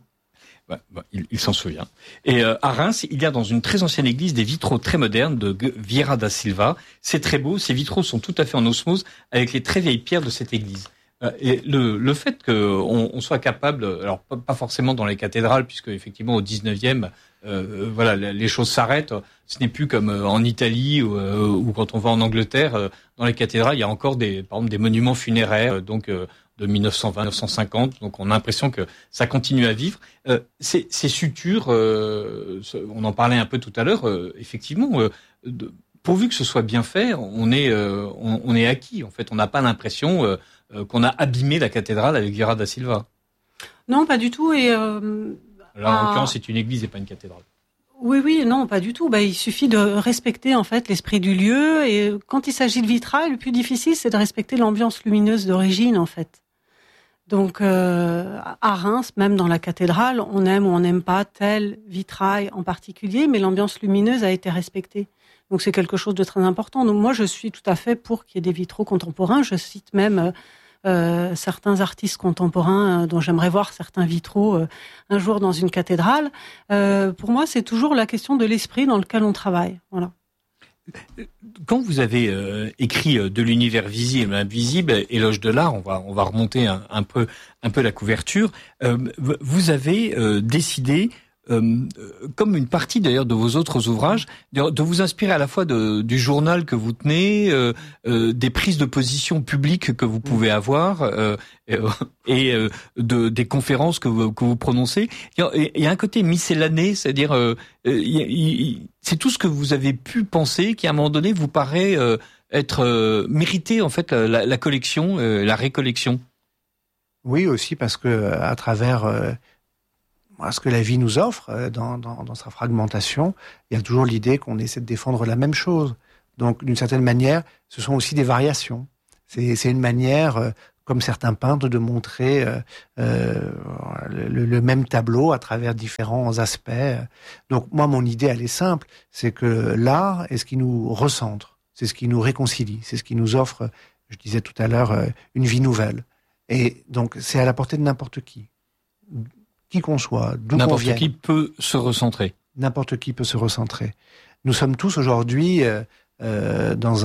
Il s'en souvient. Et à Reims, il y a dans une très ancienne église des vitraux très modernes de Vieira da Silva. C'est très beau, ces vitraux sont tout à fait en osmose avec les très vieilles pierres de cette église. Et le fait qu'on soit capable, alors pas forcément dans les cathédrales, puisque effectivement au 19e, voilà, les choses s'arrêtent. Ce n'est plus comme en Italie ou quand on va en Angleterre. Dans les cathédrales, il y a encore par exemple des monuments funéraires, donc de 1920-1950. Donc on a l'impression que ça continue à vivre. Ces sutures, on en parlait un peu tout à l'heure. Effectivement, pourvu que ce soit bien fait, on est acquis. En fait, on n'a pas l'impression qu'on a abîmé la cathédrale avec Vieira da Silva. Non, pas du tout. Et là, en l'occurrence, c'est une église et pas une cathédrale. Oui, non, pas du tout. Il suffit de respecter en fait l'esprit du lieu. Et quand il s'agit de vitrail, le plus difficile, c'est de respecter l'ambiance lumineuse d'origine, en fait. Donc, à Reims, même dans la cathédrale, on aime ou on n'aime pas tel vitrail en particulier, mais l'ambiance lumineuse a été respectée. Donc, c'est quelque chose de très important. Donc, moi, je suis tout à fait pour qu'il y ait des vitraux contemporains. Je cite même certains artistes contemporains dont j'aimerais voir certains vitraux un jour dans une cathédrale. Pour moi, c'est toujours la question de l'esprit dans lequel on travaille. Voilà. Quand vous avez écrit de l'univers visible et invisible, éloge de l'art, on va remonter un peu la couverture. Vous avez décidé comme une partie d'ailleurs de vos autres ouvrages, de vous inspirer à la fois du journal que vous tenez, des prises de position publiques que vous pouvez avoir, et des conférences que vous prononcez. Il y a un côté miscellané, c'est-à-dire c'est tout ce que vous avez pu penser qui à un moment donné vous paraît être mérité en fait la collection, la récollection. Oui, aussi parce que à travers ce que la vie nous offre dans sa fragmentation, il y a toujours l'idée qu'on essaie de défendre la même chose. Donc, d'une certaine manière, ce sont aussi des variations. C'est une manière, comme certains peintres, de montrer le même tableau à travers différents aspects. Donc, moi, mon idée, elle est simple, c'est que l'art est ce qui nous recentre, c'est ce qui nous réconcilie, c'est ce qui nous offre, je disais tout à l'heure, une vie nouvelle. Et donc, c'est à la portée de n'importe qui qu'on soit, d'où qu'on vienne. N'importe qui peut se recentrer. N'importe qui peut se recentrer. Nous sommes tous aujourd'hui dans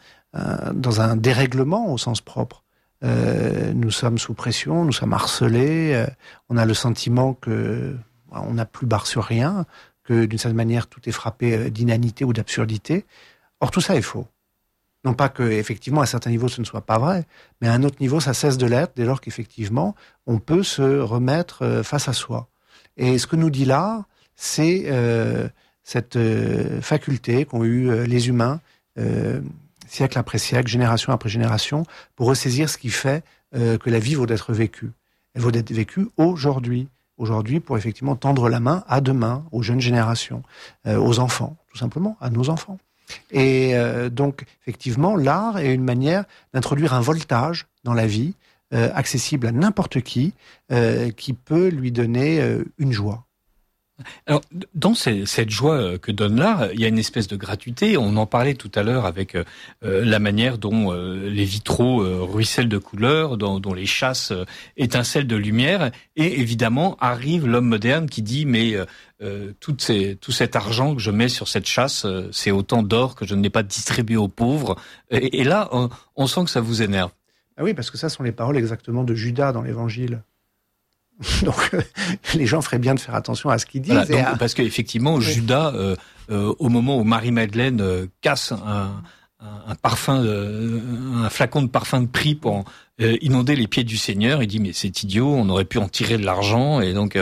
un dérèglement au sens propre. Nous sommes sous pression, nous sommes harcelés, on a le sentiment que on n'a plus barre sur rien, que d'une certaine manière tout est frappé d'inanité ou d'absurdité. Or tout ça est faux. Non pas que, effectivement, à certains niveaux, ce ne soit pas vrai, mais à un autre niveau, ça cesse de l'être dès lors qu'effectivement, on peut se remettre face à soi. Et ce que nous dit l'art, c'est cette faculté qu'ont eu les humains, siècle après siècle, génération après génération, pour ressaisir ce qui fait que la vie vaut d'être vécue. Elle vaut d'être vécue aujourd'hui. Aujourd'hui, pour effectivement tendre la main à demain, aux jeunes générations, aux enfants, tout simplement, à nos enfants. Et donc, effectivement, l'art est une manière d'introduire un voltage dans la vie, accessible à n'importe qui peut lui donner une joie. Alors, dans cette joie que donne l'art, il y a une espèce de gratuité. On en parlait tout à l'heure avec la manière dont les vitraux ruissellent de couleurs, dont les chasses étincellent de lumière. Et évidemment, arrive l'homme moderne qui dit « mais tout cet argent que je mets sur cette chasse, c'est autant d'or que je n'ai pas distribué aux pauvres. » Et là, on sent que ça vous énerve. Ah oui, parce que ça sont les paroles exactement de Judas dans l'Évangile. Donc, les gens feraient bien de faire attention à ce qu'ils disent. Voilà, donc, parce qu'effectivement, oui. Judas, au moment où Marie-Madeleine casse un parfum, un flacon de parfum de prix pour inonder les pieds du Seigneur, il dit mais c'est idiot, on aurait pu en tirer de l'argent. Et donc,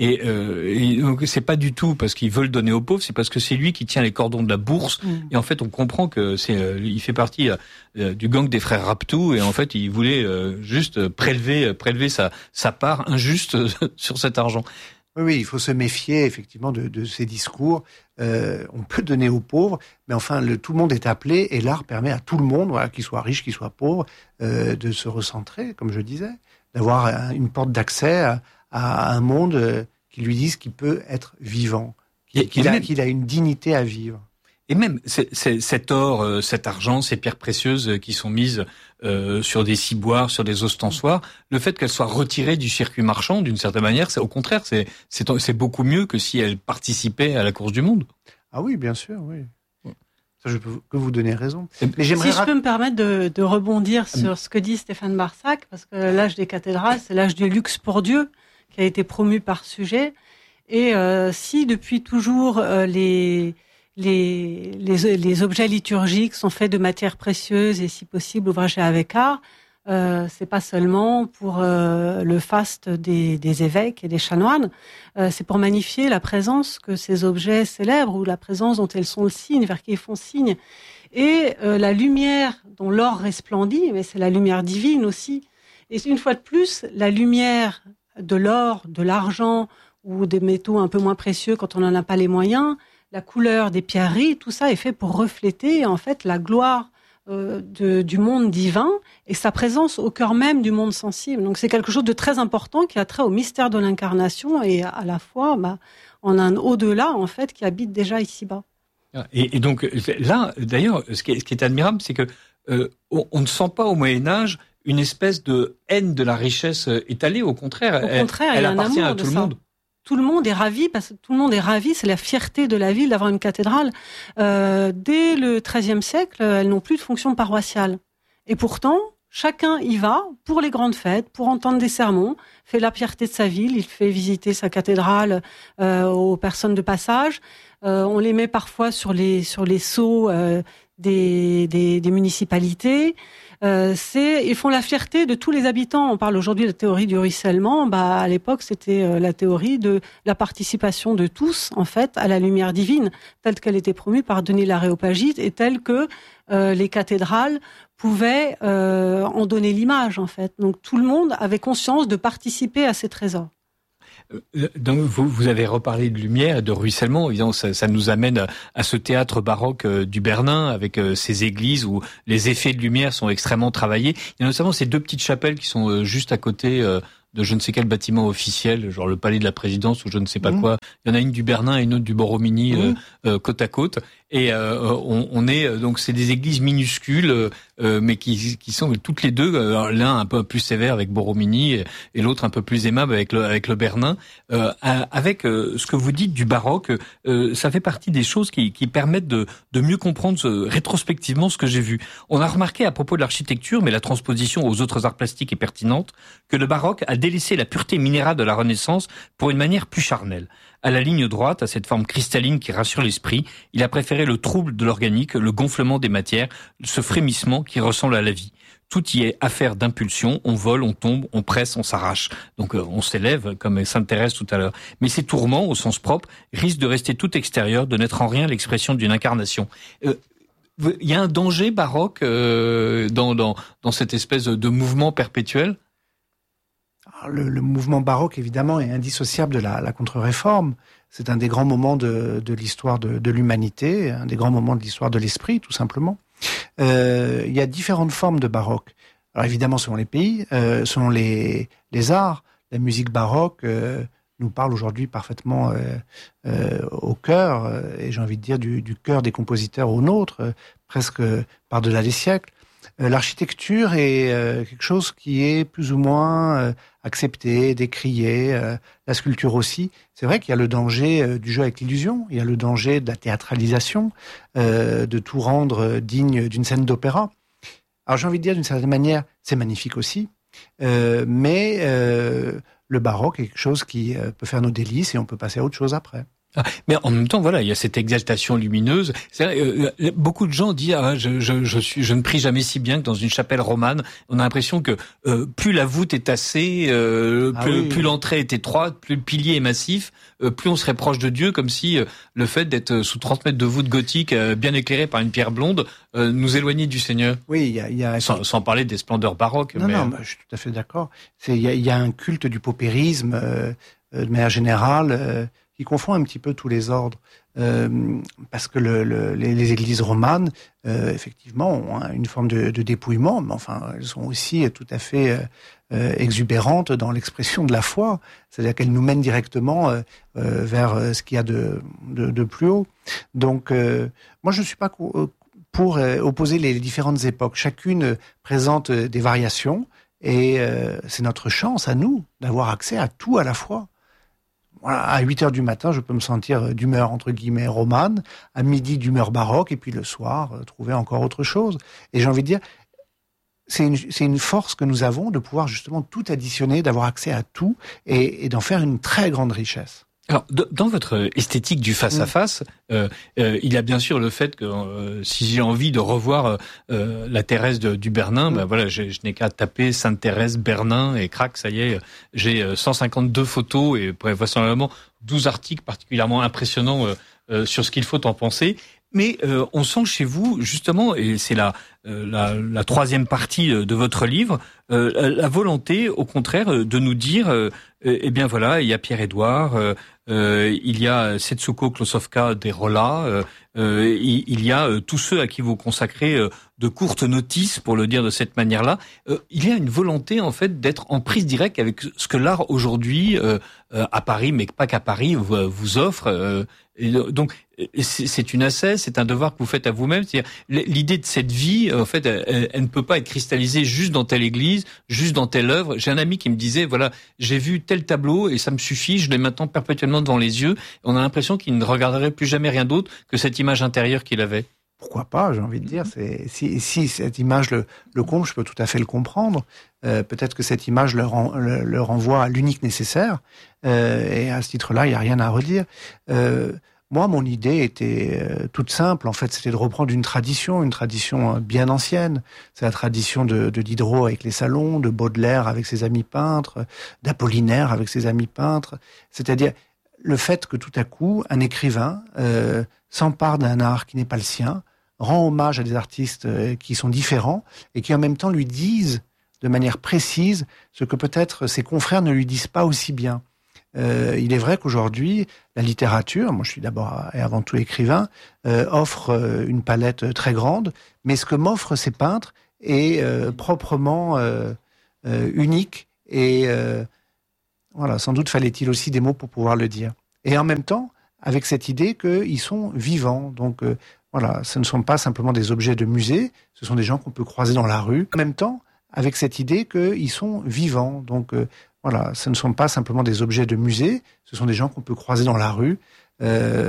donc c'est pas du tout parce qu'ils veulent donner aux pauvres, c'est parce que c'est lui qui tient les cordons de la bourse. Et en fait, on comprend que il fait partie du gang des frères Raptou, et en fait, il voulait juste prélever sa part injuste sur cet argent. Oui, il faut se méfier effectivement de ces discours. On peut donner aux pauvres, mais enfin, tout le monde est appelé, et l'art permet à tout le monde, voilà, qu'il soit riche, qu'il soit pauvre, de se recentrer, comme je disais, d'avoir une porte d'accès à un monde qui lui dise qu'il peut être vivant, qu'il a une dignité à vivre. Et même cet or, cet argent, ces pierres précieuses qui sont mises sur des ciboires, sur des ostensoirs, le fait qu'elles soient retirées du circuit marchand, d'une certaine manière, c'est au contraire, c'est beaucoup mieux que si elles participaient à la course du monde. Ah oui, bien sûr, oui. Ça, je peux que vous donner raison. Mais si je peux me permettre de rebondir sur ce que dit Stéphane Barsac, parce que l'âge des cathédrales, c'est l'âge du luxe pour Dieu, qui a été promu par Sujet. Et si depuis toujours les objets liturgiques sont faits de matières précieuses et si possible ouvragés avec art, c'est pas seulement pour le faste des évêques et des chanoines, c'est pour magnifier la présence que ces objets célèbrent ou la présence dont elles sont le signe, vers qui ils font signe. Et la lumière dont l'or resplendit, mais c'est la lumière divine aussi. Et une fois de plus, la lumière de l'or, de l'argent ou des métaux un peu moins précieux quand on n'en a pas les moyens, la couleur des pierreries, tout ça est fait pour refléter en fait la gloire du monde divin et sa présence au cœur même du monde sensible. Donc c'est quelque chose de très important qui a trait au mystère de l'incarnation et à la fois en un au-delà en fait qui habite déjà ici-bas. Et donc là, d'ailleurs, ce qui est admirable, c'est que on ne sent pas au Moyen-Âge une espèce de haine de la richesse étalée. Au contraire, elle appartient à tout le monde. Tout le monde est ravi, parce que tout le monde est ravi, c'est la fierté de la ville d'avoir une cathédrale. Dès le XIIIe siècle, elles n'ont plus de fonction paroissiale. Et pourtant, Chacun y va pour les grandes fêtes, pour entendre des sermons, fait la fierté de sa ville, il fait visiter sa cathédrale aux personnes de passage. On les met parfois sur les sceaux des municipalités. Ils font la fierté de tous les habitants. On parle aujourd'hui de la théorie du ruissellement. À l'époque, c'était la théorie de la participation de tous, en fait, à la lumière divine, telle qu'elle était promue par Denis l'Aréopagite et telle que les cathédrales pouvaient en donner l'image, en fait. Donc tout le monde avait conscience de participer à ces trésors. Donc vous avez reparlé de lumière et de ruissellement. Évidemment, ça nous amène à ce théâtre baroque du Bernin avec ces églises où les effets de lumière sont extrêmement travaillés. Il y a notamment ces deux petites chapelles qui sont juste à côté de je ne sais quel bâtiment officiel, genre le palais de la présidence ou je ne sais pas quoi. Il y en a une du Bernin et une autre du Borromini côte à côte. Et on est donc c'est des églises minuscules, mais qui sont toutes les deux, l'un un peu plus sévère avec Borromini et l'autre un peu plus aimable avec le Bernin. Avec ce que vous dites du baroque, ça fait partie des choses qui permettent de mieux comprendre rétrospectivement ce que j'ai vu. On a remarqué à propos de l'architecture, mais la transposition aux autres arts plastiques est pertinente, que le baroque a délaissé la pureté minérale de la Renaissance pour une manière plus charnelle. À la ligne droite, à cette forme cristalline qui rassure l'esprit, il a préféré le trouble de l'organique, le gonflement des matières, ce frémissement qui ressemble à la vie. Tout y est affaire d'impulsion, on vole, on tombe, on presse, on s'arrache. Donc on s'élève, comme Sainte Thérèse tout à l'heure. Mais ces tourments, au sens propre, risquent de rester tout extérieurs, de n'être en rien l'expression d'une incarnation. Il y a un danger baroque dans cette espèce de mouvement perpétuel ? Le mouvement baroque, évidemment, est indissociable de la contre-réforme. C'est un des grands moments de l'histoire de l'humanité, un des grands moments de l'histoire de l'esprit, tout simplement. Il y a différentes formes de baroque. Alors évidemment, selon les pays, selon les arts, la musique baroque nous parle aujourd'hui parfaitement au cœur, et j'ai envie de dire du cœur des compositeurs au nôtre, presque par-delà les siècles. L'architecture est quelque chose qui est plus ou moins accepté, décrié, la sculpture aussi. C'est vrai qu'il y a le danger du jeu avec l'illusion, il y a le danger de la théâtralisation, de tout rendre digne d'une scène d'opéra. Alors j'ai envie de dire d'une certaine manière, c'est magnifique aussi, mais le baroque est quelque chose qui peut faire nos délices et on peut passer à autre chose après. Mais en même temps, voilà, il y a cette exaltation lumineuse. Beaucoup de gens disent je ne prie jamais si bien que dans une chapelle romane. On a l'impression que plus la voûte est tassée, plus l'entrée est étroite, plus le pilier est massif, plus on serait proche de Dieu, comme si le fait d'être sous 30 mètres de voûte gothique, bien éclairée par une pierre blonde, nous éloignait du Seigneur. Oui, il y a sans parler des splendeurs baroques. Non, je suis tout à fait d'accord. Il y a un culte du paupérisme de manière générale. Qui confond un petit peu tous les ordres, parce que les églises romanes, effectivement, ont une forme de dépouillement, mais enfin, elles sont aussi tout à fait exubérantes dans l'expression de la foi, c'est-à-dire qu'elles nous mènent directement vers ce qu'il y a de plus haut. Donc, moi, je ne suis pas pour opposer les différentes époques. Chacune présente des variations, et c'est notre chance à nous d'avoir accès à tout à la fois. Voilà, à 8h du matin, je peux me sentir d'humeur, entre guillemets, romane, à midi d'humeur baroque, et puis le soir, trouver encore autre chose. Et j'ai envie de dire, c'est une force que nous avons de pouvoir justement tout additionner, d'avoir accès à tout, et d'en faire une très grande richesse. Alors, dans votre esthétique du face-à-face, il y a bien sûr le fait que si j'ai envie de revoir la Thérèse du Bernin, voilà, je n'ai qu'à taper Sainte Thérèse Bernin et crac, ça y est, j'ai 152 photos et vraisemblablement 12 articles particulièrement impressionnants sur ce qu'il faut en penser. Mais on sent chez vous, justement, et c'est la troisième partie de votre livre, la volonté, au contraire, de nous dire, eh bien voilà, il y a Pierre-Édouard, il y a Setsuko Klosowska des Rolla, il y a tous ceux à qui vous consacrez de courtes notices, pour le dire de cette manière-là. Il y a une volonté, en fait, d'être en prise directe avec ce que l'art aujourd'hui, à Paris, mais pas qu'à Paris, vous offre. Et donc, c'est une ascèse, c'est un devoir que vous faites à vous-même. C'est-à-dire, l'idée de cette vie, en fait, elle ne peut pas être cristallisée juste dans telle église, juste dans telle œuvre. J'ai un ami qui me disait, voilà, j'ai vu tel tableau et ça me suffit, je l'ai maintenant perpétuellement devant les yeux. On a l'impression qu'il ne regarderait plus jamais rien d'autre que cette image intérieure qu'il avait. pourquoi pas, j'ai envie de dire. Si cette image le comble, je peux tout à fait le comprendre. Peut-être que cette image le renvoie à l'unique nécessaire. Et à ce titre-là, il n'y a rien à redire. Moi, mon idée était toute simple. En fait, c'était de reprendre une tradition bien ancienne. C'est la tradition de Diderot avec les salons, de Baudelaire avec ses amis peintres, d'Apollinaire avec ses amis peintres. C'est-à-dire le fait que tout à coup, un écrivain s'empare d'un art qui n'est pas le sien, rend hommage à des artistes qui sont différents et qui en même temps lui disent de manière précise ce que peut-être ses confrères ne lui disent pas aussi bien. Il est vrai qu'aujourd'hui, la littérature, moi je suis d'abord et avant tout écrivain, offre une palette très grande, mais ce que m'offrent ces peintres est proprement unique et voilà, sans doute fallait-il aussi des mots pour pouvoir le dire. Et en même temps, avec cette idée qu'ils sont vivants, donc voilà, ce ne sont pas simplement des objets de musée, ce sont des gens qu'on peut croiser dans la rue. En même temps, avec cette idée qu'ils sont vivants, donc voilà, ce ne sont pas simplement des objets de musée, ce sont des gens qu'on peut croiser dans la rue.